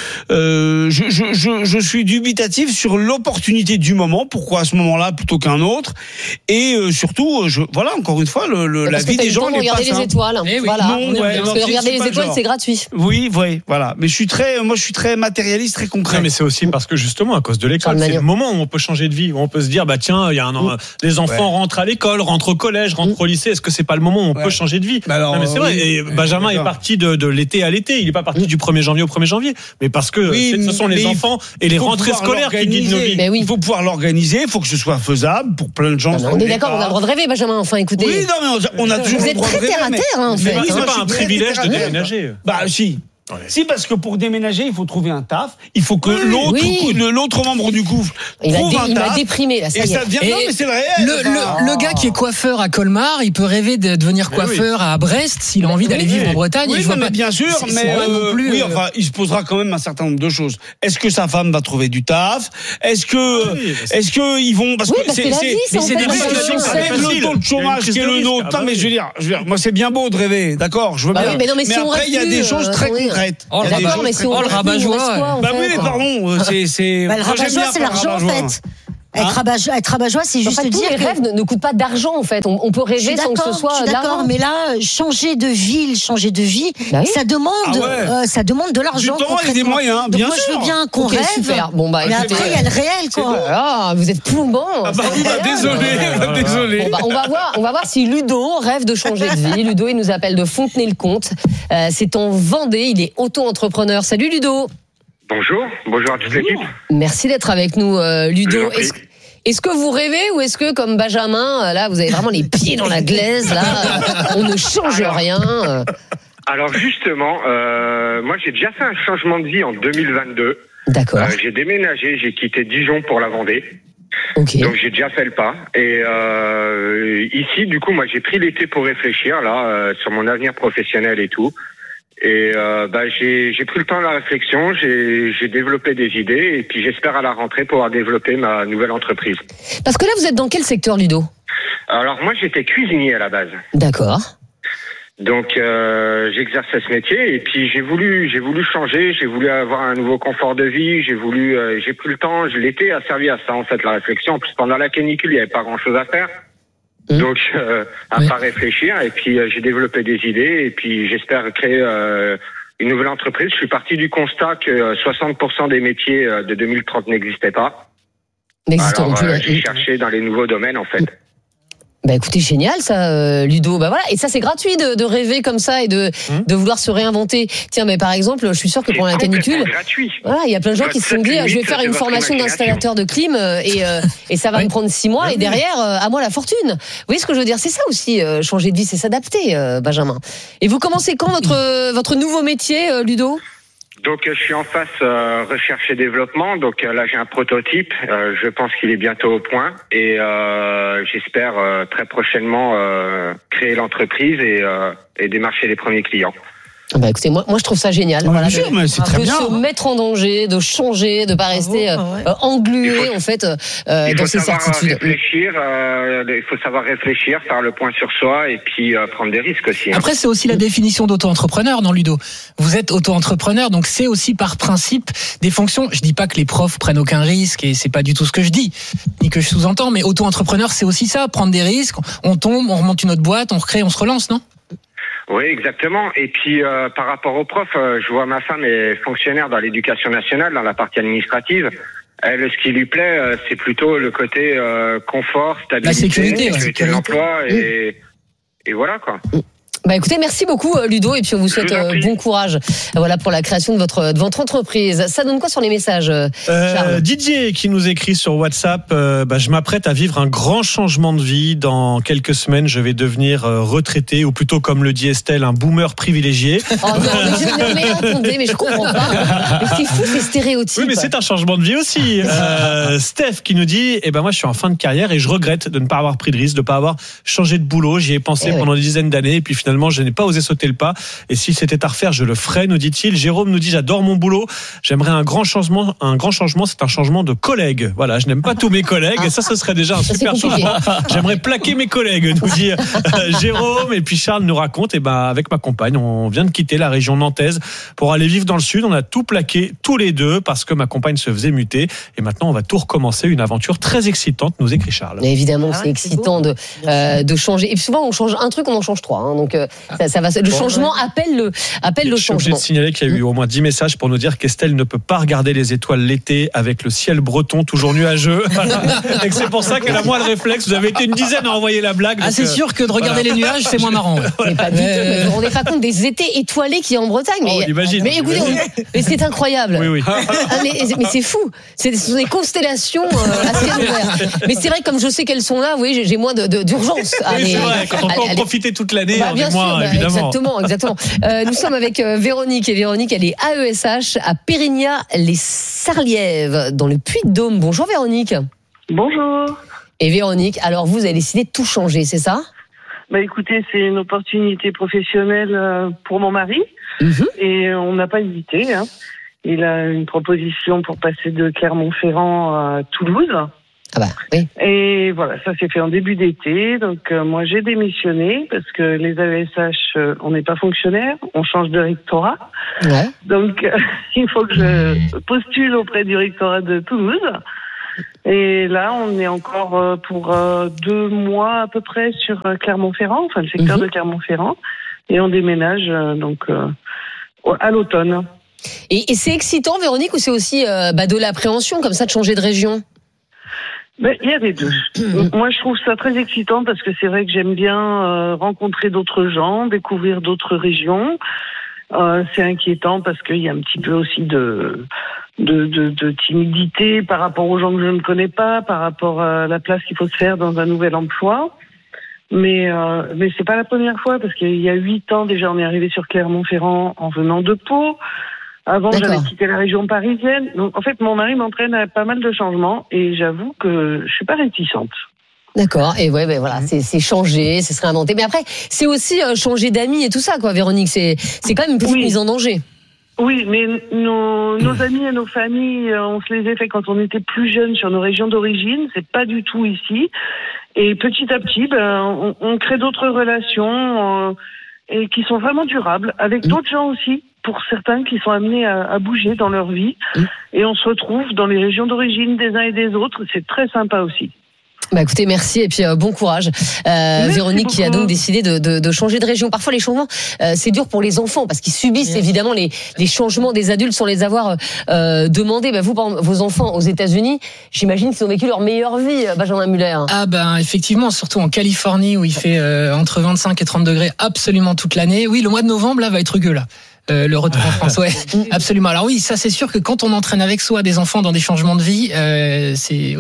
Speaker 1: je suis dubitatif sur l'opportunité du moment. Pourquoi à ce moment-là plutôt qu'un autre? Et surtout, encore une fois, la vie des gens.
Speaker 2: Regarder les étoiles. Voilà. Parce que regarder les étoiles, c'est gratuit.
Speaker 1: Oui, voilà. Mais je suis très matérialiste, très concret.
Speaker 16: Non, mais c'est aussi parce que justement, à cause de l'école, c'est le moment où on peut changer de vie, où on peut se dire, tiens, il y a les enfants rentrent à l'école, rentrent au collège, rentrent au lycée. Est-ce que c'est pas le moment où on peut changer de vie? Non, mais c'est vrai. Et Benjamin est parti de l'été à l'été. Il n'est pas parti du 1er janvier au 1er janvier. Mais parce que ce sont les enfants et les rentrées scolaires qui guident nos vies.
Speaker 1: Il faut pouvoir l'organiser. Il faut que ce soit faisable pour plein de gens.
Speaker 2: On est d'accord, on a le droit de rêver, Benjamin. Enfin, écoutez.
Speaker 1: Oui, non, mais on a toujours le
Speaker 2: êtes
Speaker 1: droit de
Speaker 2: très
Speaker 1: rêver,
Speaker 2: terre à
Speaker 1: mais-
Speaker 2: terre, hein, en
Speaker 1: mais
Speaker 2: fait.
Speaker 1: moi,
Speaker 16: C'est
Speaker 1: je
Speaker 16: pas
Speaker 1: suis
Speaker 16: un
Speaker 1: très
Speaker 16: privilège
Speaker 1: terre à
Speaker 16: de
Speaker 1: terre.
Speaker 16: déménager.
Speaker 1: Bah si. Si, parce que pour déménager, il faut trouver un taf. Il faut que l'autre membre du couple
Speaker 2: Il
Speaker 1: trouve un
Speaker 2: m'a
Speaker 1: taf.
Speaker 2: déprimé, là, ça
Speaker 1: Et
Speaker 2: y est.
Speaker 1: ça devient. Non, mais c'est le réel.
Speaker 18: Le gars qui est coiffeur à Colmar, il peut rêver de devenir coiffeur à Brest s'il a envie d'aller vivre en Bretagne.
Speaker 1: Oui,
Speaker 18: et je vois
Speaker 1: mais
Speaker 18: pas-
Speaker 1: bien sûr,
Speaker 18: c'est
Speaker 1: mais
Speaker 18: pas non plus,
Speaker 1: oui, enfin, il se posera quand même un certain nombre de choses. Est-ce que sa femme va trouver du taf? Est-ce que ils vont parce
Speaker 2: Oui,
Speaker 1: que
Speaker 2: parce que la vie, c'est en fait
Speaker 1: des
Speaker 2: la
Speaker 1: situations
Speaker 2: chose.
Speaker 1: avec le taux de chômage qui est le nôtre. Non, mais je veux dire, moi c'est bien beau de rêver, d'accord, je veux
Speaker 2: Bah
Speaker 1: bien.
Speaker 2: oui, mais non, mais si on
Speaker 1: après
Speaker 2: rêve
Speaker 1: il y a
Speaker 2: plus,
Speaker 1: des choses très
Speaker 2: attendez.
Speaker 1: concrètes.
Speaker 18: Oh,
Speaker 1: Il y a des
Speaker 2: D'accord,
Speaker 1: choses
Speaker 2: mais
Speaker 1: très
Speaker 2: si on
Speaker 1: concrètes.
Speaker 2: rêve plus, il reste quoi, en
Speaker 1: Bah
Speaker 2: fait
Speaker 1: oui, mais pardon, c'est.
Speaker 17: Bah, le
Speaker 1: moi, j'aime
Speaker 17: rabat-joie,
Speaker 1: bien
Speaker 17: c'est
Speaker 1: faire
Speaker 17: l'argent, en
Speaker 1: rabat-joie.
Speaker 17: fait. Être rabat-joie, c'est
Speaker 2: En
Speaker 17: juste
Speaker 2: fait, tous
Speaker 17: dire
Speaker 2: les
Speaker 17: que...
Speaker 2: rêves ne coûtent pas d'argent, en fait. On peut
Speaker 17: Je suis
Speaker 2: rêver sans que ce
Speaker 17: d'accord,
Speaker 2: soit
Speaker 17: je suis
Speaker 2: de l'argent.
Speaker 17: d'accord, mais là, changer de ville, changer de vie,
Speaker 2: Bah oui.
Speaker 17: ça demande de l'argent.
Speaker 1: Du temps et des
Speaker 17: concrètement.
Speaker 1: moyens,
Speaker 17: Donc
Speaker 1: bien
Speaker 17: moi, je
Speaker 1: sûr.
Speaker 17: veux bien qu'on
Speaker 2: Ok,
Speaker 17: rêve.
Speaker 2: super. Bon, bah,
Speaker 17: mais
Speaker 2: écoutez,
Speaker 17: après, il y a le réel, quoi.
Speaker 2: Ah, vous êtes plombant.
Speaker 1: Ah bah oui, bah, désolé.
Speaker 2: Bon, bah, on va voir si Ludo rêve de changer de vie. Ludo, il nous appelle de Fontenay-le-Comte. C'est en Vendée. Il est auto-entrepreneur. Salut Ludo.
Speaker 19: Bonjour à toute l'équipe.
Speaker 2: Merci d'être avec nous,
Speaker 19: Je
Speaker 2: Ludo.
Speaker 19: vous en prie.
Speaker 2: Est-ce que vous rêvez ou est-ce que, comme Benjamin, là, vous avez vraiment les pieds dans la glaise, là, on ne change rien
Speaker 19: Alors justement, moi j'ai déjà fait un changement de vie en 2022.
Speaker 2: D'accord.
Speaker 19: J'ai déménagé, j'ai quitté Dijon pour la Vendée.
Speaker 2: Okay.
Speaker 19: Donc j'ai déjà fait le pas. Et ici, du coup, moi j'ai pris l'été pour réfléchir là sur mon avenir professionnel et tout. Et j'ai pris le temps de la réflexion, j'ai développé des idées et puis j'espère à la rentrée pouvoir développer ma nouvelle entreprise.
Speaker 2: Parce que là, vous êtes dans quel secteur, Ludo?
Speaker 19: Alors moi j'étais cuisinier à la base.
Speaker 2: D'accord.
Speaker 19: Donc j'exerçais ce métier et puis j'ai voulu changer, j'ai voulu avoir un nouveau confort de vie, j'ai pris le temps, l'été a servi à ça en fait la réflexion. En plus pendant la canicule il n'y avait pas grand chose à faire. Donc, à pas réfléchir, et puis j'ai développé des idées, et puis j'espère créer une nouvelle entreprise. Je suis parti du constat que 60% des métiers de 2030 n'existaient pas. Alors, j'ai cherché dans les nouveaux domaines, en fait.
Speaker 2: Bah écoutez, génial ça, Ludo. Bah voilà, et ça c'est gratuit de rêver comme ça et de vouloir se réinventer. Tiens, mais par exemple, je suis sûr que pendant la canicule,
Speaker 19: gratuit.
Speaker 2: Voilà, il y a plein de gens qui se sont dit, je vais faire une formation d'installateur de clim et ça va me prendre 6 mois et derrière, à moi la fortune. Vous voyez ce que je veux dire? C'est ça aussi, changer de vie, c'est s'adapter, Benjamin. Et vous commencez quand votre nouveau métier, Ludo?
Speaker 19: Donc je suis en phase recherche et développement. Donc là j'ai un prototype. Je pense qu'il est bientôt au point et j'espère très prochainement créer l'entreprise et démarcher les premiers clients.
Speaker 2: Bah écoutez, moi je trouve ça génial.
Speaker 1: Voilà, bien sûr, mais c'est très bien.
Speaker 2: De se mettre en danger, de changer, de pas rester englué en fait dans ses certitudes.
Speaker 19: Il faut savoir réfléchir, faire le point sur soi et puis prendre des risques aussi.
Speaker 18: Après, c'est aussi la définition d'auto-entrepreneur, non, Ludo? Vous êtes auto-entrepreneur, donc c'est aussi par principe des fonctions. Je dis pas que les profs prennent aucun risque et c'est pas du tout ce que je dis, ni que je sous-entends, mais auto-entrepreneur, c'est aussi ça, prendre des risques. On tombe, on remonte une autre boîte, on recrée, on se relance, non?
Speaker 19: Oui, exactement. Et puis, par rapport aux profs, je vois ma femme est fonctionnaire dans l'éducation nationale, dans la partie administrative. Elle, ce qui lui plaît, c'est plutôt le côté confort, stabilité,
Speaker 18: la sécurité
Speaker 19: de l'emploi et voilà quoi.
Speaker 2: Bah écoutez, merci beaucoup Ludo et puis on vous souhaite bon courage. Voilà pour la création de votre entreprise. Ça donne quoi sur les messages, Charles?
Speaker 16: Didier qui nous écrit sur WhatsApp, je m'apprête à vivre un grand changement de vie. Dans quelques semaines, je vais devenir retraité ou plutôt comme le dit Estelle, un boomer privilégié.
Speaker 2: Oh non, mais attendez, mais je comprends pas. Mais c'est fou ces stéréotypes.
Speaker 16: Oui, mais c'est un changement de vie aussi. Steph qui nous dit, moi je suis en fin de carrière et je regrette de ne pas avoir pris de risque, de ne pas avoir changé de boulot. J'y ai pensé pendant des dizaines d'années et puis finalement je n'ai pas osé sauter le pas. Et si c'était à refaire, je le ferais, nous dit-il. Jérôme nous dit, j'adore mon boulot. J'aimerais un grand changement. Un grand changement, c'est un changement de collègues. Voilà, je n'aime pas tous mes collègues. Et ça, ce serait déjà un super changement. J'aimerais plaquer mes collègues, nous dit Jérôme. Et puis Charles nous raconte, avec ma compagne, on vient de quitter la région nantaise pour aller vivre dans le sud. On a tout plaqué, tous les deux, parce que ma compagne se faisait muter. Et maintenant, on va tout recommencer. Une aventure très excitante, nous écrit Charles.
Speaker 2: Mais évidemment, c'est excitant de changer. Et souvent, on change un truc, on en change 3. Hein. Donc, ça va. Le changement appelle le changement.
Speaker 16: Je suis obligé de signaler qu'il y a eu au moins 10 messages pour nous dire qu'Estelle ne peut pas regarder les étoiles l'été avec le ciel breton toujours nuageux. Et que c'est pour ça qu'elle a moins le réflexe. Vous avez été une dizaine à envoyer la blague.
Speaker 18: Ah, c'est sûr que de regarder les nuages, c'est moins marrant.
Speaker 2: Mais pas du tout. Vous vous rendez pas compte des étés étoilés qu'il y a en Bretagne. Mais écoutez, mais c'est incroyable.
Speaker 16: Oui.
Speaker 2: Mais c'est fou. Ce sont des constellations à ciel ouvert. Mais c'est vrai, comme je sais qu'elles sont là, oui, j'ai moins d'urgence.
Speaker 16: Oui, c'est vrai. Quand on peut en profiter toute l'année, on est moins, évidemment.
Speaker 2: Exactement. Nous sommes avec Véronique. Et Véronique, elle est AESH à Pérignat-les-Sarlièves, dans le Puy-de-Dôme. Bonjour Véronique.
Speaker 20: Bonjour.
Speaker 2: Et Véronique, alors vous avez décidé de tout changer, c'est ça ?
Speaker 20: Écoutez, c'est une opportunité professionnelle pour mon mari. Et on n'a pas hésité. Hein. Il a une proposition pour passer de Clermont-Ferrand à Toulouse.
Speaker 2: Ah bah, oui.
Speaker 20: Et voilà, ça s'est fait en début d'été. Donc moi j'ai démissionné parce que les AESH, on n'est pas fonctionnaires, on change de rectorat.
Speaker 2: Ouais.
Speaker 20: Donc il faut que je postule auprès du rectorat de Toulouse. Et là, on est encore pour 2 mois à peu près sur Clermont-Ferrand, enfin le secteur de Clermont-Ferrand, et on déménage donc à l'automne.
Speaker 2: Et c'est excitant, Véronique, ou c'est aussi de l'appréhension comme ça de changer de région ?
Speaker 20: Il y a des deux. Moi, je trouve ça très excitant parce que c'est vrai que j'aime bien rencontrer d'autres gens, découvrir d'autres régions. C'est inquiétant parce qu'il y a un petit peu aussi de timidité par rapport aux gens que je ne connais pas, par rapport à la place qu'il faut se faire dans un nouvel emploi. Mais c'est pas la première fois parce qu'il y a 8 ans déjà, on est arrivé sur Clermont-Ferrand en venant de Pau. Avant, j'avais quitté la région parisienne. Donc, en fait, mon mari m'entraîne à pas mal de changements et j'avoue que je suis pas réticente.
Speaker 2: D'accord. Et ouais, voilà, c'est changer, c'est se réinventer. Mais après, c'est aussi changer d'amis et tout ça, quoi, Véronique. C'est quand même une petite mise en danger.
Speaker 20: Oui, mais nos amis et nos familles, on se les a fait quand on était plus jeunes sur nos régions d'origine. C'est pas du tout ici. Et petit à petit, on crée d'autres relations et qui sont vraiment durables avec d'autres gens aussi. Pour certains qui sont amenés à bouger dans leur vie. Et on se retrouve dans les régions d'origine des uns et des autres. C'est très sympa aussi.
Speaker 2: Écoutez, merci et puis bon courage. Véronique qui a donc décidé de changer de région. Parfois les changements, c'est dur pour les enfants parce qu'ils subissent évidemment les changements des adultes sans les avoir demandés. Vous, vos enfants aux États-Unis, j'imagine qu'ils ont vécu leur meilleure vie, Benjamin Muller.
Speaker 18: Ah effectivement, surtout en Californie où il fait entre 25 et 30 degrés absolument toute l'année. Oui, le mois de novembre là va être rugueux là. Le retour en France, ouais, absolument. Alors oui, ça c'est sûr que quand on entraîne avec soi des enfants dans des changements de vie, c'est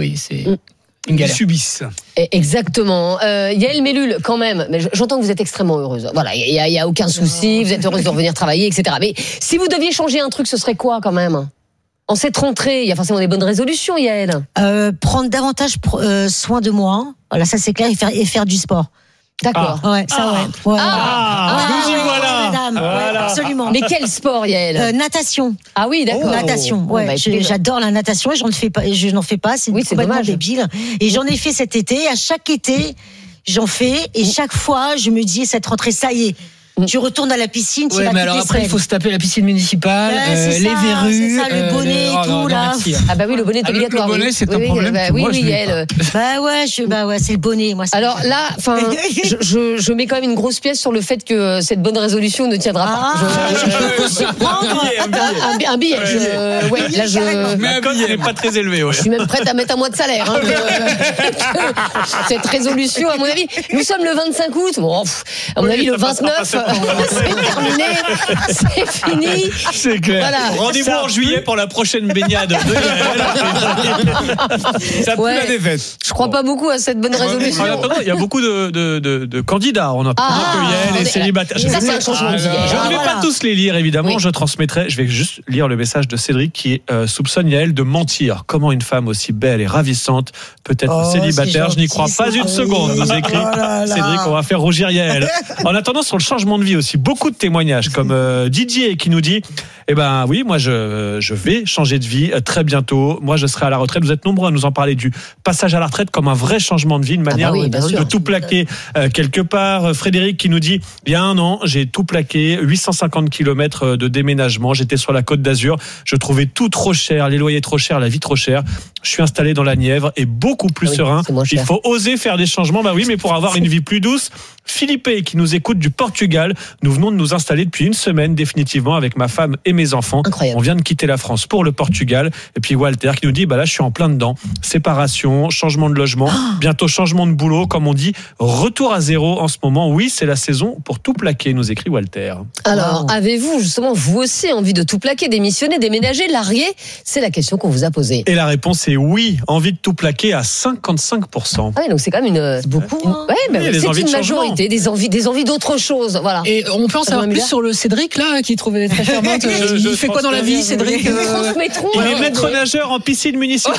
Speaker 18: une galère.
Speaker 1: Ils subissent.
Speaker 2: Exactement. Yael Mellul, quand même, mais j'entends que vous êtes extrêmement heureuse. Voilà, il y a aucun souci, vous êtes heureuse de revenir travailler, etc. Mais si vous deviez changer un truc, ce serait quoi quand même ? En cette rentrée, il y a forcément des bonnes résolutions, Yael.
Speaker 17: Prendre davantage soin de moi. Voilà, ça c'est clair, et faire du sport.
Speaker 2: D'accord.
Speaker 17: Ouais, ça ouais.
Speaker 2: Voilà.
Speaker 17: Madame. Ouais, absolument.
Speaker 2: Mais quel sport, Yael ?
Speaker 17: Natation.
Speaker 2: Ah oui, d'accord.
Speaker 17: Natation. Ouais, j'adore la natation et je n'en fais pas. C'est complètement débile. Et j'en ai fait cet été. À chaque été, j'en fais et chaque fois, je me dis cette rentrée, ça y est. Tu retournes à la piscine, tu vas
Speaker 18: mais alors après, il faut se taper la piscine municipale, les verrues.
Speaker 17: C'est ça, le bonnet et tout, là.
Speaker 2: Ah oui, le bonnet est obligatoire.
Speaker 18: Le bonnet, c'est un problème.
Speaker 2: Oui, Yael.
Speaker 17: C'est le bonnet, moi.
Speaker 2: Alors là, je mets quand même une grosse pièce sur le fait que cette bonne résolution ne tiendra pas.
Speaker 17: Je peux surprendre.
Speaker 2: Un billet.
Speaker 16: Là, le code n'est pas très élevé.
Speaker 2: Je suis même prête à mettre un mois de salaire. Cette résolution, à mon avis, nous sommes le 25 août. Bon, à mon avis, le 29. C'est terminé, c'est fini.
Speaker 16: C'est clair. Voilà. Rendez-vous en juillet pour la prochaine baignade. Ça pue la défaite.
Speaker 2: Je crois pas beaucoup à cette bonne résolution.
Speaker 16: Il y a beaucoup de candidats. On a Yael et célibataires.
Speaker 2: Ça, c'est un changement de vie.
Speaker 16: Je ne vais pas tous les lire, évidemment. Je transmettrai. Je vais juste lire le message de Cédric qui soupçonne Yael de mentir. Comment une femme aussi belle et ravissante peut être célibataire ? Je n'y crois pas une seconde. Nous écrit Cédric. On va faire rougir Yael. En attendant, sur le changement de vie aussi, beaucoup de témoignages comme Didier qui nous dit oui, moi je vais changer de vie très bientôt. Moi je serai à la retraite. Vous êtes nombreux à nous en parler du passage à la retraite comme un vrai changement de vie, une manière de tout plaquer quelque part. Frédéric qui nous dit il y a 1 an, j'ai tout plaqué, 850 km de déménagement. J'étais sur la Côte d'Azur. Je trouvais tout trop cher, les loyers trop chers, la vie trop chère. Je suis installé dans la Nièvre et beaucoup plus serein. Il faut oser faire des changements. Oui, mais pour avoir une vie plus douce, Philippe qui nous écoute du Portugal. Nous venons de nous installer depuis une semaine définitivement avec ma femme et mes enfants.
Speaker 2: Incroyable.
Speaker 16: On vient de quitter la France pour le Portugal. Et puis Walter qui nous dit, là je suis en plein dedans. Séparation, changement de logement, bientôt changement de boulot, comme on dit, retour à zéro en ce moment. Oui, c'est la saison pour tout plaquer, nous écrit Walter.
Speaker 2: Alors, avez-vous justement, vous aussi, envie de tout plaquer, démissionner, déménager, larguer? C'est la question qu'on vous a posée.
Speaker 16: Et la réponse est oui, envie de tout plaquer à 55%.
Speaker 2: Ah oui, donc c'est quand même
Speaker 17: C'est beaucoup. Hein.
Speaker 2: c'est une majorité, des envies d'autre chose. Voilà.
Speaker 18: Et on peut en savoir plus sur le Cédric là qui trouvait très charmante. Il fait quoi dans la vie, Cédric?
Speaker 2: Nous transmettrons.
Speaker 16: Il est maître nageur en piscine municipale.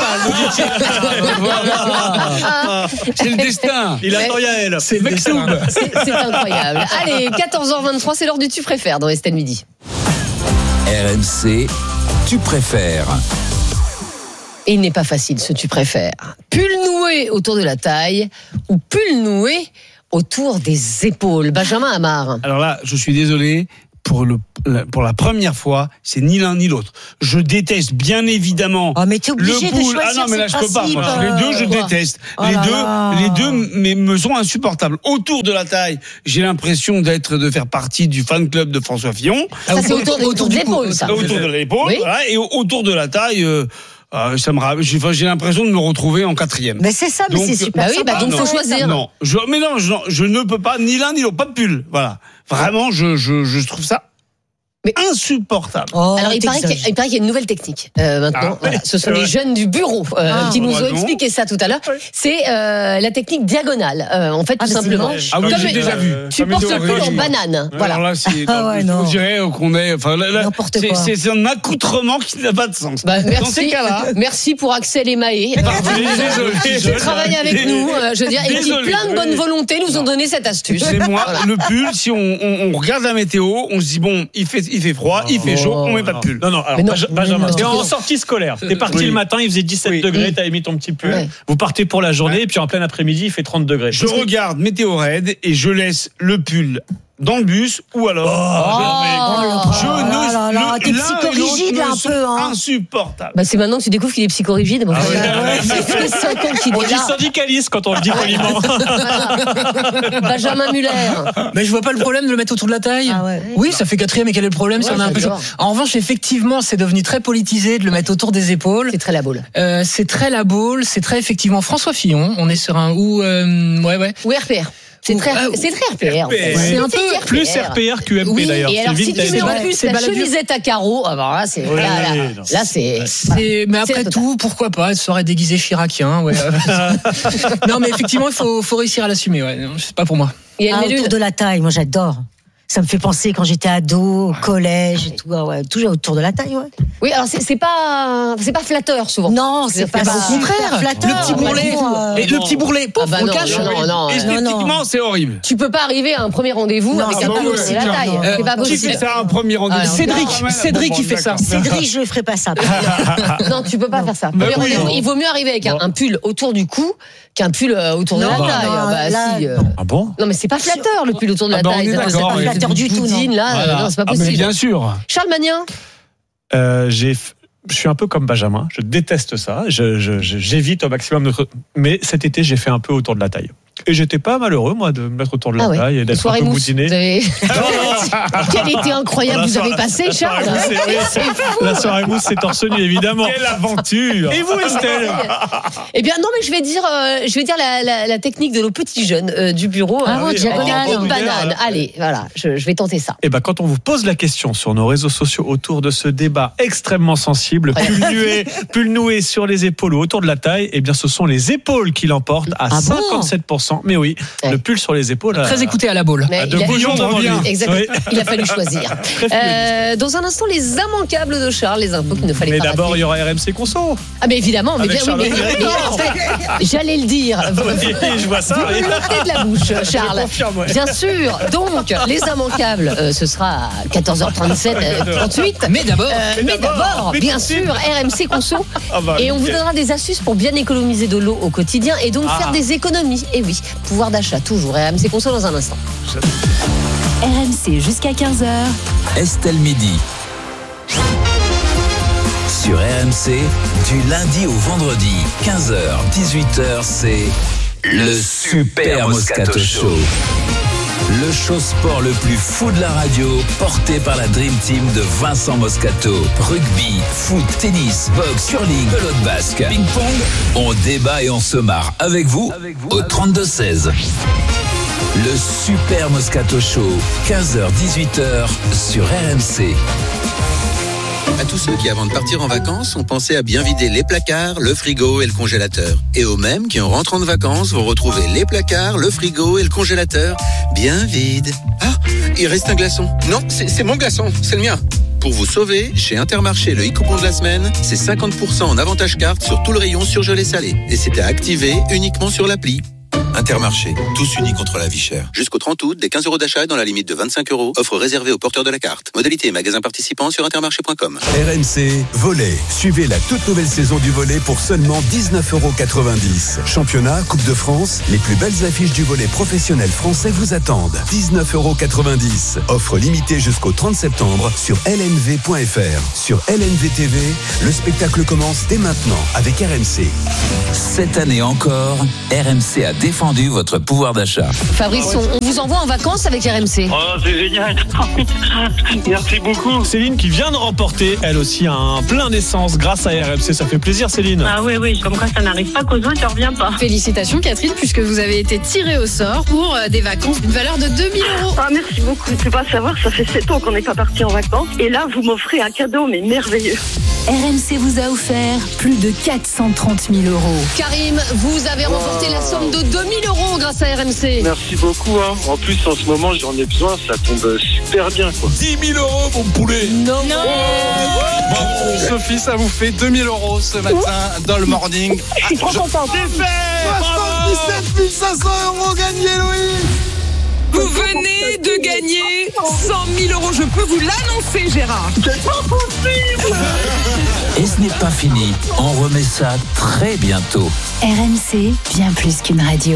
Speaker 1: C'est le destin.
Speaker 16: Il attend Yael.
Speaker 2: C'est incroyable. Allez, 14h23, c'est l'heure du Tu préfères dans Estelle Midi.
Speaker 6: RMC, tu préfères.
Speaker 2: Et il n'est pas facile ce Tu préfères. Pull noué autour de la taille ou pull noué autour des épaules. Benjamin Amar.
Speaker 1: Alors là, je suis désolé. Pour la première fois, c'est ni l'un ni l'autre. Je déteste bien évidemment.
Speaker 17: Oh, mais t'es obligé
Speaker 1: le pull.
Speaker 17: de choisir.
Speaker 1: Ah non, mais là je peux pas.
Speaker 17: Principe,
Speaker 1: Moi. Les deux, je déteste.
Speaker 17: Oh
Speaker 1: les deux me sont insupportables. Autour de la taille, j'ai l'impression de faire partie du fan club de François Fillon.
Speaker 2: Ça c'est autour de l'épaule, ça.
Speaker 1: Autour de l'épaule,
Speaker 2: oui.
Speaker 1: voilà, et autour de la taille. J'ai l'impression de me retrouver en 4e.
Speaker 17: Mais c'est ça, mais c'est super.
Speaker 2: Donc faut choisir.
Speaker 1: Non, je ne peux pas ni l'un ni l'autre, pas de pull. Voilà, vraiment, je trouve ça insupportable.
Speaker 2: Alors il paraît qu'il y a une nouvelle technique maintenant. Voilà. Ce sont les jeunes du bureau qui nous ont expliqué ça tout à l'heure. C'est la technique diagonale. En fait, tout simplement.
Speaker 1: Ah oui, j'ai déjà vu.
Speaker 2: Tu portes le pull en banane. Voilà.
Speaker 1: Alors là, on dirait qu'on est. Enfin,
Speaker 17: n'importe quoi.
Speaker 1: C'est un accoutrement qui n'a pas de sens. Dans ces cas-là.
Speaker 2: Merci pour Axel et Maë. Qui travaillent avec nous. Je veux dire, et qui, plein de bonne volonté, nous ont donné cette astuce.
Speaker 1: C'est moi, le pull. Si on regarde la météo, on se dit bon, il fait froid, il fait chaud, on met pas de pull.
Speaker 16: Non, alors, Benjamin, t'es en sortie scolaire. T'es parti le matin, il faisait 17 degrés, t'avais mis ton petit pull. Ouais. Vous partez pour la journée, et puis en plein après-midi, il fait 30 degrés.
Speaker 1: Je regarde Météo Red et je laisse le pull dans le bus ou alors
Speaker 17: t'es psychorigide là un peu
Speaker 1: insupportable.
Speaker 2: C'est maintenant que tu découvres qu'il est psychorigide. Ça fait 5 ans qu'il est là.
Speaker 16: On dit syndicaliste quand on le dit poliment.
Speaker 2: Benjamin Muller.
Speaker 18: Mais je vois pas le problème de le mettre autour de la taille. Oui, ça fait 4e, et quel est le problème si on a un peu chaud? En revanche, effectivement, c'est devenu très politisé de le mettre autour des épaules.
Speaker 2: C'est très la boule.
Speaker 18: C'est très la boule, c'est très effectivement François Fillon. On est sur un ou
Speaker 2: RPR. C'est très RPR.
Speaker 16: C'est un peu plus RPR que UMP d'ailleurs.
Speaker 2: Et alors si tu mets en plus la chemisette à carreaux, alors là c'est
Speaker 18: mais après tout, pourquoi pas, elle serait déguisée chiracien. Non mais effectivement, il faut réussir à l'assumer. C'est pas pour moi.
Speaker 17: Autour de la taille, moi j'adore. Ça me fait penser quand j'étais ado, collège et tout. Toujours autour de la taille,
Speaker 2: Oui, alors c'est pas flatteur souvent.
Speaker 17: Non, c'est pas
Speaker 18: au contraire.
Speaker 17: Flatteur.
Speaker 18: Le petit bourrelet, le petit bourrelet, on le cache.
Speaker 1: Esthétiquement, c'est horrible.
Speaker 2: Tu peux pas arriver à un premier rendez-vous avec un pull aussi la taille. C'est pas possible.
Speaker 1: Qui fait ça un premier rendez-vous?
Speaker 18: Cédric qui fait ça.
Speaker 17: Cédric, je ferai pas ça.
Speaker 2: Non, tu peux pas faire ça. Premier rendez-vous, il vaut mieux arriver avec un pull autour du cou qu'un pull autour de la taille.
Speaker 16: Ah bon?
Speaker 2: Non, mais c'est pas flatteur le pull autour de la taille.
Speaker 17: C'est pas flatteur du tout.
Speaker 2: Là, c'est pas possible.
Speaker 1: Mais bien sûr.
Speaker 2: Charles Magnin.
Speaker 16: Je suis un peu comme Benjamin. Je déteste ça. J'évite au maximum. Mais cet été, j'ai fait un peu autour de la taille. Et j'étais pas malheureux, moi, de me mettre autour de la taille et d'être un peu boutiné.
Speaker 2: Quel été incroyable vous avez passé, Charles.
Speaker 16: La soirée mousse, c'est torse nu, évidemment.
Speaker 1: Quelle aventure.
Speaker 16: Et vous, Estelle?
Speaker 2: Eh bien, non, mais je vais dire la technique de nos petits jeunes du bureau.
Speaker 17: Diagonale.
Speaker 2: Banane. Allez, voilà, je vais tenter ça.
Speaker 16: Eh ben, quand on vous pose la question sur nos réseaux sociaux autour de ce débat extrêmement sensible, pull noué sur les épaules ou autour de la taille, eh bien, ce sont les épaules qui l'emportent à 57%. Mais oui, le pull sur les épaules.
Speaker 18: Très écouté à la boule.
Speaker 2: Exactement. Il a fallu choisir. Dans un instant, les immanquables de Charles, les infos qu'il ne fallait pas rater.
Speaker 16: Mais d'abord, il y aura RMC Conso.
Speaker 2: Ah, mais évidemment. Mais j'allais le dire.
Speaker 16: Je vois ça.
Speaker 2: Vous me l'ôtez de la bouche, Charles. Bien sûr. Donc, les immanquables, ce sera à 14h37, 38.
Speaker 18: Mais d'abord,
Speaker 2: bien sûr, RMC Conso. Et on vous donnera des astuces pour bien économiser de l'eau au quotidien et donc faire des économies. Et oui, pouvoir d'achat toujours. RMC Conso dans un instant.
Speaker 7: RMC jusqu'à 15h.
Speaker 6: Estelle Midi. Sur RMC, du lundi au vendredi, 15h, 18h, c'est le Super Moscato Show. Le show sport le plus fou de la radio, porté par la Dream Team de Vincent Moscato. Rugby, foot, tennis, boxe, curling, pelote basque, ping-pong. On débat et on se marre avec vous au 32-16. Le Super Moscato Show, 15h-18h sur RMC.
Speaker 9: À tous ceux qui, avant de partir en vacances, ont pensé à bien vider les placards, le frigo et le congélateur. Et aux mêmes qui, en rentrant de vacances, vont retrouver les placards, le frigo et le congélateur bien vides. Ah, il reste un glaçon. Non, c'est mon glaçon, c'est le mien. Pour vous sauver, chez Intermarché, le e-coupon de la semaine, c'est 50% en avantage carte sur tout le rayon surgelé salé. Et c'était à activer uniquement sur l'appli.
Speaker 11: Intermarché, tous unis contre la vie chère.
Speaker 9: Jusqu'au 30 août, des 15 € d'achat dans la limite de 25 €. Offre réservée aux porteurs de la carte. Modalité et magasins participants sur intermarché.com.
Speaker 11: RMC Volley. Suivez la toute nouvelle saison du volley pour seulement 19,90 €. Championnat, Coupe de France, les plus belles affiches du volley professionnel français vous attendent. 19,90 €. Offre limitée jusqu'au 30 septembre sur lnv.fr. Sur LNV TV, le spectacle commence dès maintenant avec RMC.
Speaker 6: Cette année encore, RMC a défendu votre pouvoir d'achat.
Speaker 2: Fabrice, on vous envoie en vacances avec RMC.
Speaker 21: Oh, c'est génial. Merci beaucoup.
Speaker 16: Céline qui vient de remporter, elle aussi, un plein d'essence grâce à RMC. Ça fait plaisir, Céline.
Speaker 21: Ah oui, comme quoi ça n'arrive pas qu'aux autres, ça revient pas.
Speaker 8: Félicitations Catherine, puisque vous avez été tirée au sort pour des vacances d'une valeur de 2000 €.
Speaker 20: Ah, merci beaucoup. Tu peux pas savoir, ça fait 7 ans qu'on n'est pas parti en vacances. Et là, vous m'offrez un cadeau, mais merveilleux.
Speaker 7: RMC vous a offert plus de 430 000 €.
Speaker 2: Karim, vous avez remporté la somme de 2000 € grâce à RMC.
Speaker 21: Merci beaucoup. En plus, en ce moment, j'en ai besoin. Ça tombe super bien, quoi.
Speaker 5: 10 000 €, mon poulet.
Speaker 2: Non.
Speaker 5: Bravo. Sophie, ça vous fait 2 000 € ce matin dans le morning.
Speaker 20: Je suis trop content.
Speaker 5: C'est fait. 77 500 € gagnés, Louis.
Speaker 8: Vous venez de gagner 100 000 €. Je peux vous l'annoncer, Gérard.
Speaker 20: C'est pas possible.
Speaker 6: Et ce n'est pas fini. On remet ça très bientôt.
Speaker 7: RMC, bien plus qu'une radio.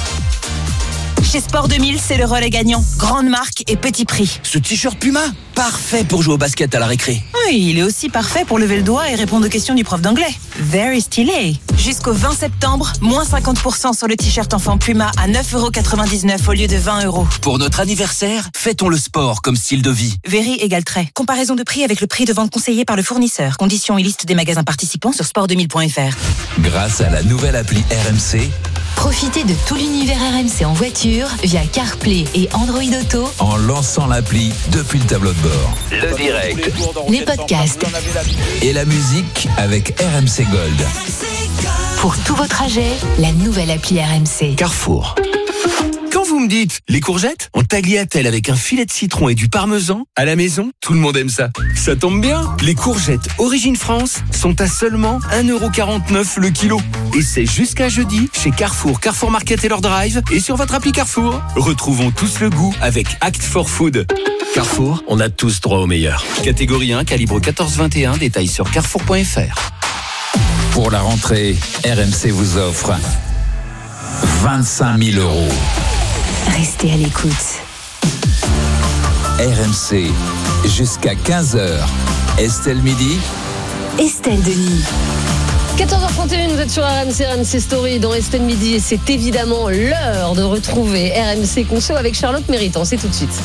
Speaker 22: Chez Sport 2000, c'est le relais gagnant. Grande marque et petit prix.
Speaker 10: Ce t-shirt Puma, parfait pour jouer au basket à la récré.
Speaker 22: Oui, il est aussi parfait pour lever le doigt et répondre aux questions du prof d'anglais. Very stylé. Jusqu'au 20 septembre, moins 50% sur le t-shirt enfant Puma à 9,99 € au lieu de 20 €.
Speaker 10: Pour notre anniversaire, fêtons le sport comme style de vie.
Speaker 22: Very égale trait. Comparaison de prix avec le prix de vente conseillé par le fournisseur. Conditions et liste des magasins participants sur sport2000.fr.
Speaker 6: Grâce à la nouvelle appli RMC,
Speaker 7: Profitez de tout l'univers RMC en voiture via CarPlay et Android Auto.
Speaker 6: en lançant l'appli depuis le tableau de bord. Le direct
Speaker 7: Les podcasts
Speaker 6: et la musique avec RMC Gold.
Speaker 7: pour tous vos trajets, la nouvelle appli RMC.
Speaker 10: Carrefour. Quand vous me dites les courgettes en tagliatelle avec un filet de citron et du parmesan à la maison, tout le monde aime ça. Ça tombe bien, les courgettes Origine France sont à seulement 1,49 € le kilo. Et c'est jusqu'à jeudi chez Carrefour, Carrefour Market et leur drive et sur votre appli Carrefour. Retrouvons tous le goût avec Act for Food. Carrefour, on a tous droit au meilleur. Catégorie 1, calibre 14-21, détails sur carrefour.fr.
Speaker 6: Pour la rentrée, RMC vous offre 25 000 €.
Speaker 7: Restez à l'écoute.
Speaker 6: RMC, jusqu'à 15h. Estelle Midi.
Speaker 7: Estelle Denis.
Speaker 2: 14h31, vous êtes sur RMC Story dans Estelle Midi et c'est évidemment l'heure de retrouver RMC Conso avec Charlotte Méritant. C'est tout de suite.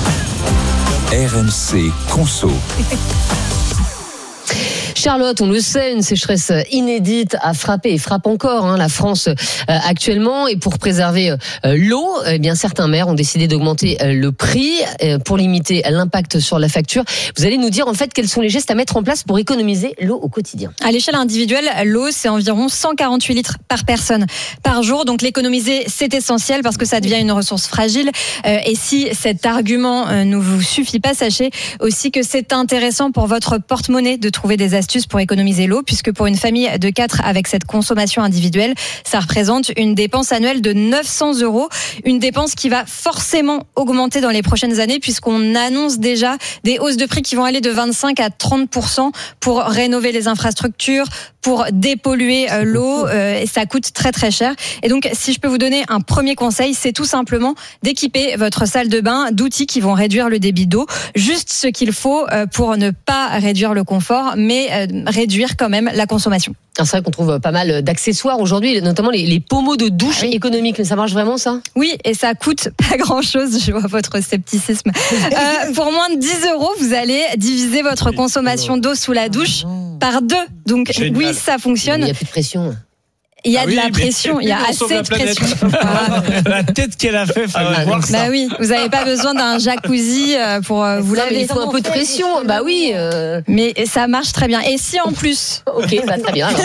Speaker 6: RMC Conso.
Speaker 2: Charlotte, on le sait, une sécheresse inédite a frappé et frappe encore la France actuellement. Et pour préserver l'eau, eh bien certains maires ont décidé d'augmenter le prix pour limiter l'impact sur la facture. Vous allez nous dire en fait quels sont les gestes à mettre en place pour économiser l'eau au quotidien.
Speaker 23: À l'échelle individuelle, l'eau, c'est environ 148 litres par personne par jour. Donc l'économiser, c'est essentiel parce que ça devient une ressource fragile. Et si cet argument ne vous suffit pas, sachez aussi que c'est intéressant pour votre porte-monnaie de trouver des astuces pour économiser l'eau, puisque pour une famille de 4 avec cette consommation individuelle, ça représente une dépense annuelle de 900 €. Une dépense qui va forcément augmenter dans les prochaines années, puisqu'on annonce déjà des hausses de prix qui vont aller de 25 à 30% pour rénover les infrastructures, pour dépolluer l'eau et ça coûte très très cher. Et donc si je peux vous donner un premier conseil, c'est tout simplement d'équiper votre salle de bain d'outils qui vont réduire le débit d'eau, juste ce qu'il faut pour ne pas réduire le confort, mais réduire quand même la consommation.
Speaker 2: C'est vrai qu'on trouve pas mal d'accessoires aujourd'hui, notamment les pommeaux de douche économiques. Mais ça marche vraiment, ça ?
Speaker 23: Oui, et ça coûte pas grand-chose. Je vois votre scepticisme. Pour moins de 10 €, vous allez diviser votre consommation d'eau sous la douche par 2. Donc
Speaker 1: Génial.
Speaker 23: oui, ça fonctionne.
Speaker 2: Il n'y a plus de pression.
Speaker 23: Il y a de la pression, il y a assez de pression.
Speaker 1: La tête qu'elle a fait, fallait voir ça.
Speaker 23: Bah oui, vous n'avez pas besoin d'un jacuzzi pour vous laver.
Speaker 2: Il faut un peu de pression. Bah oui.
Speaker 23: Mais ça marche très bien. Et si en plus.
Speaker 2: Ok, bah très bien. Alors.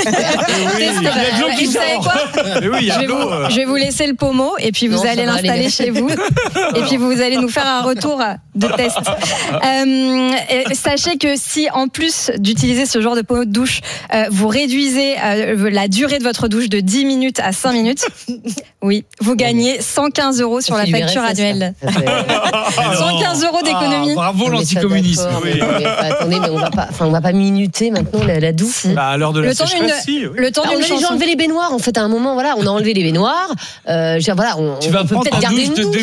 Speaker 23: Vous savez quoi Je vais vous laisser le pommeau et puis vous allez l'installer chez vous. Et puis vous allez nous faire un retour de test. Sachez que si en plus d'utiliser ce genre de pommeau de douche, vous réduisez la durée de votre douche de 10 minutes à 5 minutes, oui, vous gagnez 115 € sur la facture annuelle. 115 € d'économie.
Speaker 1: Bravo l'anticommunisme.
Speaker 2: Attendez, mais on va pas minuter maintenant la douche.
Speaker 16: À l'heure de la sécheresse,
Speaker 23: le temps d'une
Speaker 2: on a déjà enlevé les baignoires. En fait, à un moment, voilà, on a enlevé les baignoires. Voilà, on peut peut-être garder une douche.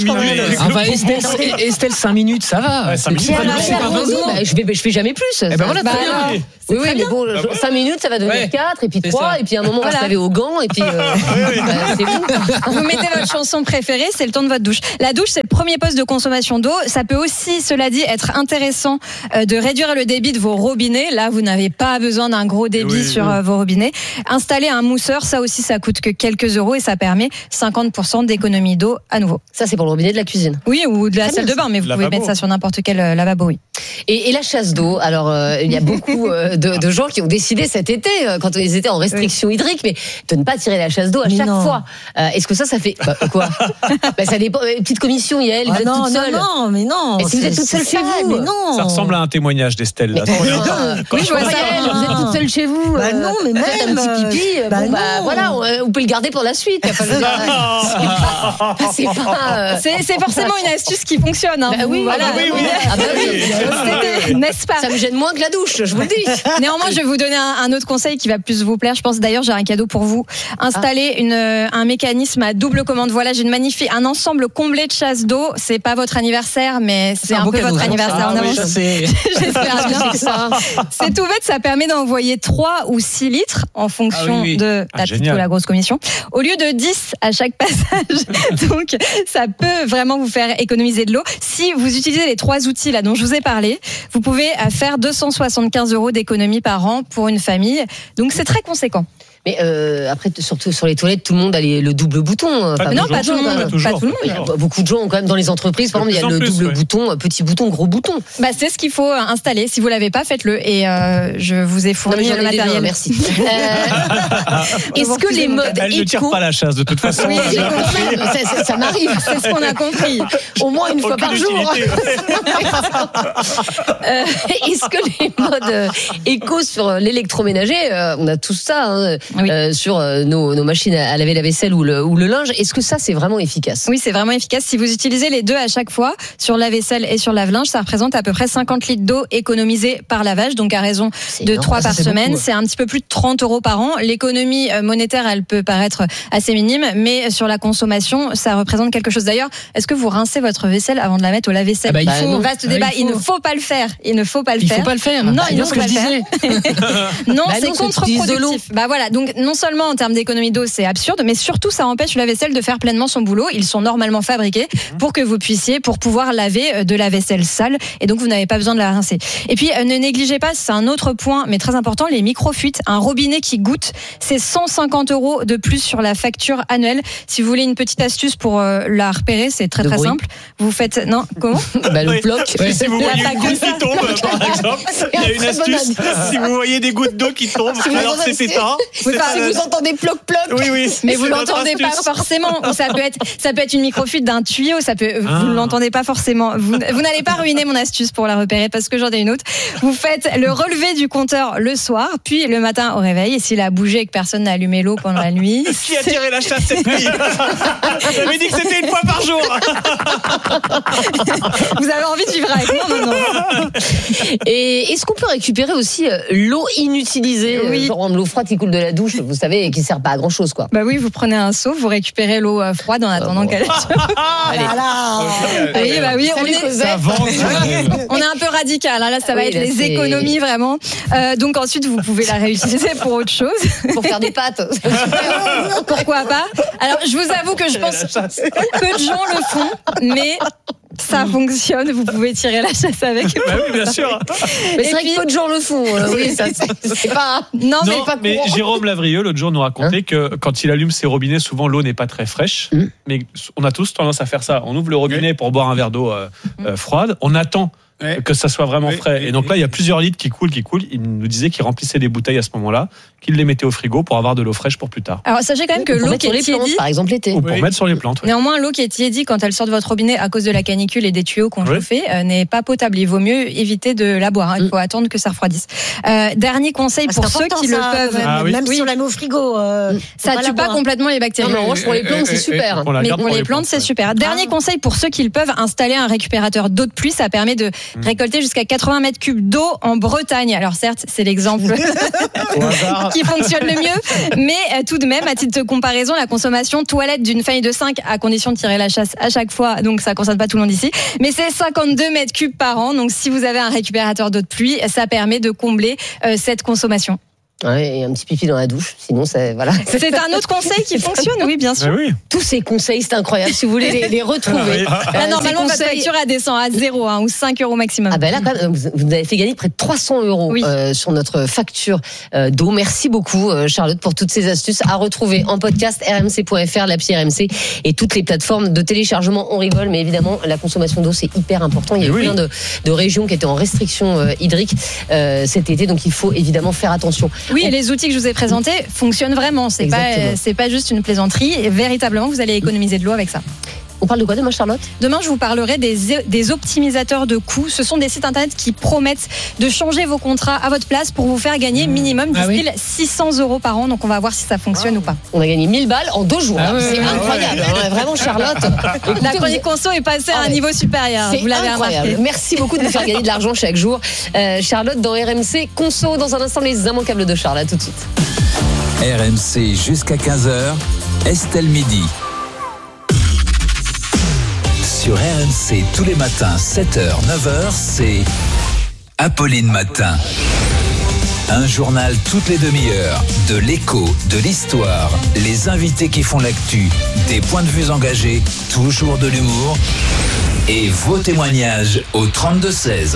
Speaker 18: Estelle, 5 minutes, ça va.
Speaker 16: 5 minutes.
Speaker 2: Je fais jamais plus.
Speaker 18: Eh ben voilà, très bien.
Speaker 2: Oui, mais bon, 5 minutes, ça va devenir 4, et puis 3, et puis à un moment, on va se laver aux gants, et puis c'est bon.
Speaker 23: Vous mettez votre chanson préférée, c'est le temps de votre douche. La douche, c'est le premier poste de consommation d'eau. Ça peut aussi, cela dit, être intéressant de réduire le débit de vos robinets. Là, vous n'avez pas besoin d'un gros débit sur vos robinets. Installer un mousseur, ça aussi, ça coûte que quelques euros, et ça permet 50% d'économie d'eau à nouveau.
Speaker 2: Ça, c'est pour le robinet de la cuisine.
Speaker 23: Oui, ou de la salle de bain, mais vous pouvez mettre ça sur n'importe quel lavabo, oui.
Speaker 2: Et la chasse d'eau, alors il y a beaucoup de gens qui ont décidé cet été, quand ils étaient en restriction hydrique, mais de ne pas tirer la chasse d'eau à chaque fois. Est-ce que ça fait quoi? Ça dépend. Petite commission, Yael, vous êtes toute seule.
Speaker 17: Non, mais non.
Speaker 2: Mais si vous êtes toute seule chez vous,
Speaker 17: mais non.
Speaker 16: Ça ressemble à un témoignage d'Estelle. Là.
Speaker 2: Oui, je vois Yael, vous êtes toute seule chez vous.
Speaker 17: Bah non, mais même.
Speaker 2: Faites un petit pipi. Voilà, vous pouvez le garder pour la suite.
Speaker 23: C'est forcément une astuce qui fonctionne. Hein.
Speaker 2: Oui, voilà.
Speaker 23: N'est-ce pas?
Speaker 2: Ça me gêne moins que la douche, je vous le dis.
Speaker 23: Néanmoins, je vais vous donner un autre conseil qui va plus vous plaire. Je pense d'ailleurs, j'ai un cadeau pour vous. Installer un mécanisme à double commande. Voilà, j'ai un ensemble comblé de chasse d'eau. C'est pas votre anniversaire, mais c'est un peu votre anniversaire en avance. J'espère bien. C'est tout bête, ça permet d'envoyer 3 ou 6 litres en fonction de la petite ou la grosse commission, au lieu de 10 à chaque passage. Donc, ça peut vraiment vous faire économiser de l'eau. Si vous utilisez les 3 outils là dont je vous ai parlé, vous pouvez faire 275 € d'économie par an pour une famille. Donc, c'est très conséquent.
Speaker 2: Mais après, surtout sur les toilettes, tout le monde a le double bouton.
Speaker 23: Non, pas tout le monde. Pas tout le monde.
Speaker 2: Il y a beaucoup de gens, quand même, dans les entreprises, par exemple, il y a le double bouton, petit bouton, gros bouton.
Speaker 23: C'est ce qu'il faut installer. Si vous l'avez pas, faites-le. Et je vous ai fourni le matériel.
Speaker 2: Merci. Est-ce que les modes
Speaker 16: Elle ne tire pas la chasse, de toute façon.
Speaker 23: Oui, j'ai compris.
Speaker 2: Ça m'arrive.
Speaker 23: C'est ce qu'on a compris.
Speaker 2: Au moins une fois par jour. Est-ce que les modes éco sur l'électroménager, on a tout ça, sur nos machines à laver la vaisselle ou le linge, est-ce que ça c'est vraiment efficace?
Speaker 23: Oui, c'est vraiment efficace. Si vous utilisez les deux à chaque fois, sur la vaisselle et sur le lave-linge, ça représente à peu près 50 litres d'eau économisée par lavage, donc à raison de 3 par semaine. C'est un petit peu plus de 30 € par an. L'économie monétaire, elle peut paraître assez minime, mais sur la consommation, ça représente quelque chose. D'ailleurs, est-ce que vous rincez votre vaisselle avant de la mettre au lave-vaisselle?
Speaker 18: Il faut.
Speaker 23: Vaste débat. Il ne faut pas le faire. Il ne faut pas le faire. Non, il ne faut pas le faire. Non, c'est contre-productif. Voilà. Donc, non seulement en termes d'économie d'eau, c'est absurde, mais surtout, ça empêche la vaisselle de faire pleinement son boulot. Ils sont normalement fabriqués pour pouvoir laver de la vaisselle sale. Et donc, vous n'avez pas besoin de la rincer. Et puis, ne négligez pas, c'est un autre point, mais très important, les micro-fuites. Un robinet qui goûte, c'est 150 € de plus sur la facture annuelle. Si vous voulez une petite astuce pour la repérer, c'est très simple. Vous faites, non, comment?
Speaker 2: Le bloc.
Speaker 16: Si vous voyez une goutte qui tombe, par exemple, il y a une astuce. Si vous voyez des gouttes d'eau qui tombent, alors c'est éteint.
Speaker 23: Oui,
Speaker 2: Si vous entendez ploc-ploc,
Speaker 23: mais vous l'entendez pas forcément. Ou ça peut être une microfuite d'un tuyau. Vous ne l'entendez pas forcément. Vous n'allez pas ruiner mon astuce pour la repérer parce que j'en ai une autre. Vous faites le relevé du compteur le soir, puis le matin au réveil. Et s'il a bougé et que personne n'a allumé l'eau pendant la nuit.
Speaker 16: Qui a tiré la chasse cette nuit? J'avais dit que c'était une fois par jour.
Speaker 2: Vous avez envie de vivre avec moi maintenant. Et est-ce qu'on peut récupérer aussi l'eau inutilisée, genre l'eau froide qui coule de la douche, vous savez, et qui sert pas à grand chose, quoi?
Speaker 23: Bah oui, vous prenez un seau, vous récupérez l'eau froide en attendant qu'elle.
Speaker 2: Allez. Oui,
Speaker 23: on est un peu radical. Là, ça va être les économies vraiment. Donc ensuite, vous pouvez la réutiliser pour autre chose,
Speaker 2: pour faire des pâtes.
Speaker 23: Pourquoi pas? Alors, je vous avoue que je pense peu de gens le font, mais ça fonctionne, vous pouvez tirer la chasse avec.
Speaker 16: Bah oui, bien sûr.
Speaker 2: Mais c'est vrai que peu de gens le font. Oui, ça, c'est pas. Non,
Speaker 16: mais Jérôme Lavrieux, l'autre jour, nous racontait que quand il allume ses robinets, souvent l'eau n'est pas très fraîche. Mais on a tous tendance à faire ça. On ouvre le robinet pour boire un verre d'eau froide. On attend que ça soit vraiment frais. Et donc là, il y a plusieurs litres qui coulent. Il nous disait qu'il remplissait des bouteilles à ce moment-là, qu'il les mettait au frigo pour avoir de l'eau fraîche pour plus tard.
Speaker 23: Alors sachez quand même que l'eau qui est tiédie,
Speaker 2: par exemple l'été,
Speaker 16: ou pour mettre sur les plantes.
Speaker 23: Néanmoins, l'eau qui est tiédie quand elle sort de votre robinet à cause de la canicule et des tuyaux qu'on chauffait n'est pas potable. Il vaut mieux éviter de la boire. Il faut attendre que ça refroidisse. Dernier conseil pour ceux qui le peuvent,
Speaker 17: même si on la met au frigo,
Speaker 23: ça tue pas complètement les bactéries.
Speaker 2: Non, pour les plantes c'est super.
Speaker 23: Mais pour les plantes c'est super. Dernier conseil pour ceux qui le peuvent, installer un récupérateur d'eau de pluie. Ça permet de récolter jusqu'à 80 mètres cubes d'eau en Bretagne. Alors certes, c'est l'exemple qui fonctionne le mieux, mais tout de même, à titre de comparaison, la consommation toilette d'une famille de 5, à condition de tirer la chasse à chaque fois, donc ça ne concerne pas tout le monde ici, mais c'est 52 mètres cubes par an. Donc si vous avez un récupérateur d'eau de pluie, ça permet de combler cette consommation.
Speaker 2: Ouais, et un petit pipi dans la douche, sinon c'est voilà.
Speaker 23: C'est un autre conseil qui fonctionne, oui, bien sûr.
Speaker 16: Oui.
Speaker 2: Tous ces conseils, c'est incroyable. Si vous voulez les retrouver.
Speaker 23: Là, normalement, votre facture elle descend à 0 ou 5 € maximum.
Speaker 2: Ah ben là, quand même, vous avez fait gagner près de 300 € sur notre facture d'eau. Merci beaucoup, Charlotte, pour toutes ces astuces à retrouver en podcast rmc.fr, l'appli RMC et toutes les plateformes de téléchargement. On rigole, mais évidemment, la consommation d'eau, c'est hyper important. Il y a eu plein de régions qui étaient en restriction hydrique cet été, donc il faut évidemment faire attention.
Speaker 23: Oui, et les outils que je vous ai présentés fonctionnent vraiment. C'est pas juste une plaisanterie. Et véritablement, vous allez économiser de l'eau avec ça.
Speaker 2: On parle de quoi demain, Charlotte? Demain,
Speaker 23: je vous parlerai des optimisateurs de coûts. Ce sont des sites internet qui promettent de changer vos contrats à votre place pour vous faire gagner minimum du style 600 € par an. Donc, on va voir si ça fonctionne ou pas.
Speaker 2: On a gagné 1000 balles en 2 jours. C'est incroyable. Vraiment, Charlotte.
Speaker 23: La chronique conso est passée à un niveau supérieur. Vous l'avez remarqué.
Speaker 2: Merci beaucoup de nous faire gagner de l'argent chaque jour. Charlotte, dans RMC Conso, dans un instant, les immanquables de Charles. À tout de suite.
Speaker 6: RMC jusqu'à 15h, Estelle Midi. Sur RMC tous les matins, 7h, 9h, c'est Apolline Matin. Un journal toutes les demi-heures, de l'écho, de l'histoire, les invités qui font l'actu, des points de vue engagés, toujours de l'humour et vos témoignages au 32-16.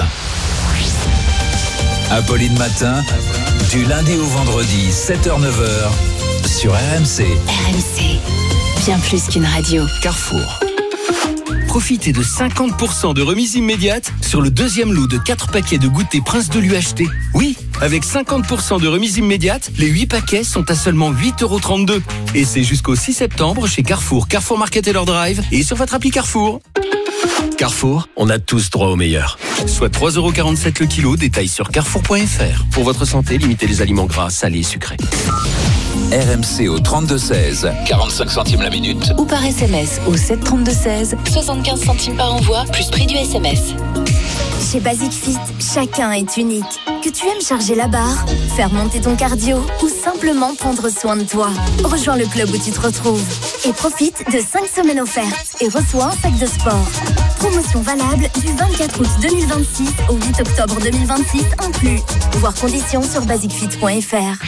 Speaker 6: Apolline Matin, du lundi au vendredi, 7h, 9h, sur RMC.
Speaker 7: RMC, bien plus qu'une radio.
Speaker 6: Carrefour.
Speaker 3: Profitez de 50% de remise immédiate sur le deuxième lot de 4 paquets de goûter Prince de l'UHT. Oui, avec 50% de remise immédiate, les 8 paquets sont à seulement 8,32 €. Et c'est jusqu'au 6 septembre chez Carrefour, Carrefour Market et leur Drive et sur votre appli Carrefour. Carrefour, on a tous droit au meilleur. Soit 3,47 € le kilo, détail sur carrefour.fr. Pour votre santé, limitez les aliments gras, salés et sucrés.
Speaker 6: RMC au 32-16, 45 centimes la minute.
Speaker 7: Ou par SMS au 732-16, 75 centimes par envoi, plus prix du SMS.
Speaker 4: Chez Basic Fit, chacun est unique. Que tu aimes charger la barre, faire monter ton cardio ou simplement prendre soin de toi. Rejoins le club où tu te retrouves et profite de 5 semaines offertes et reçois un sac de sport. Promotion valable du 24 août 2026 au 8 octobre 2026 inclus. Voir conditions sur basicfit.fr.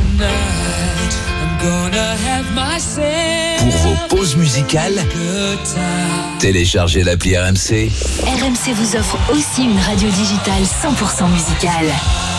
Speaker 6: Pour vos pauses musicales, téléchargez l'appli RMC.
Speaker 7: RMC vous offre aussi une radio digitale 100% musicale.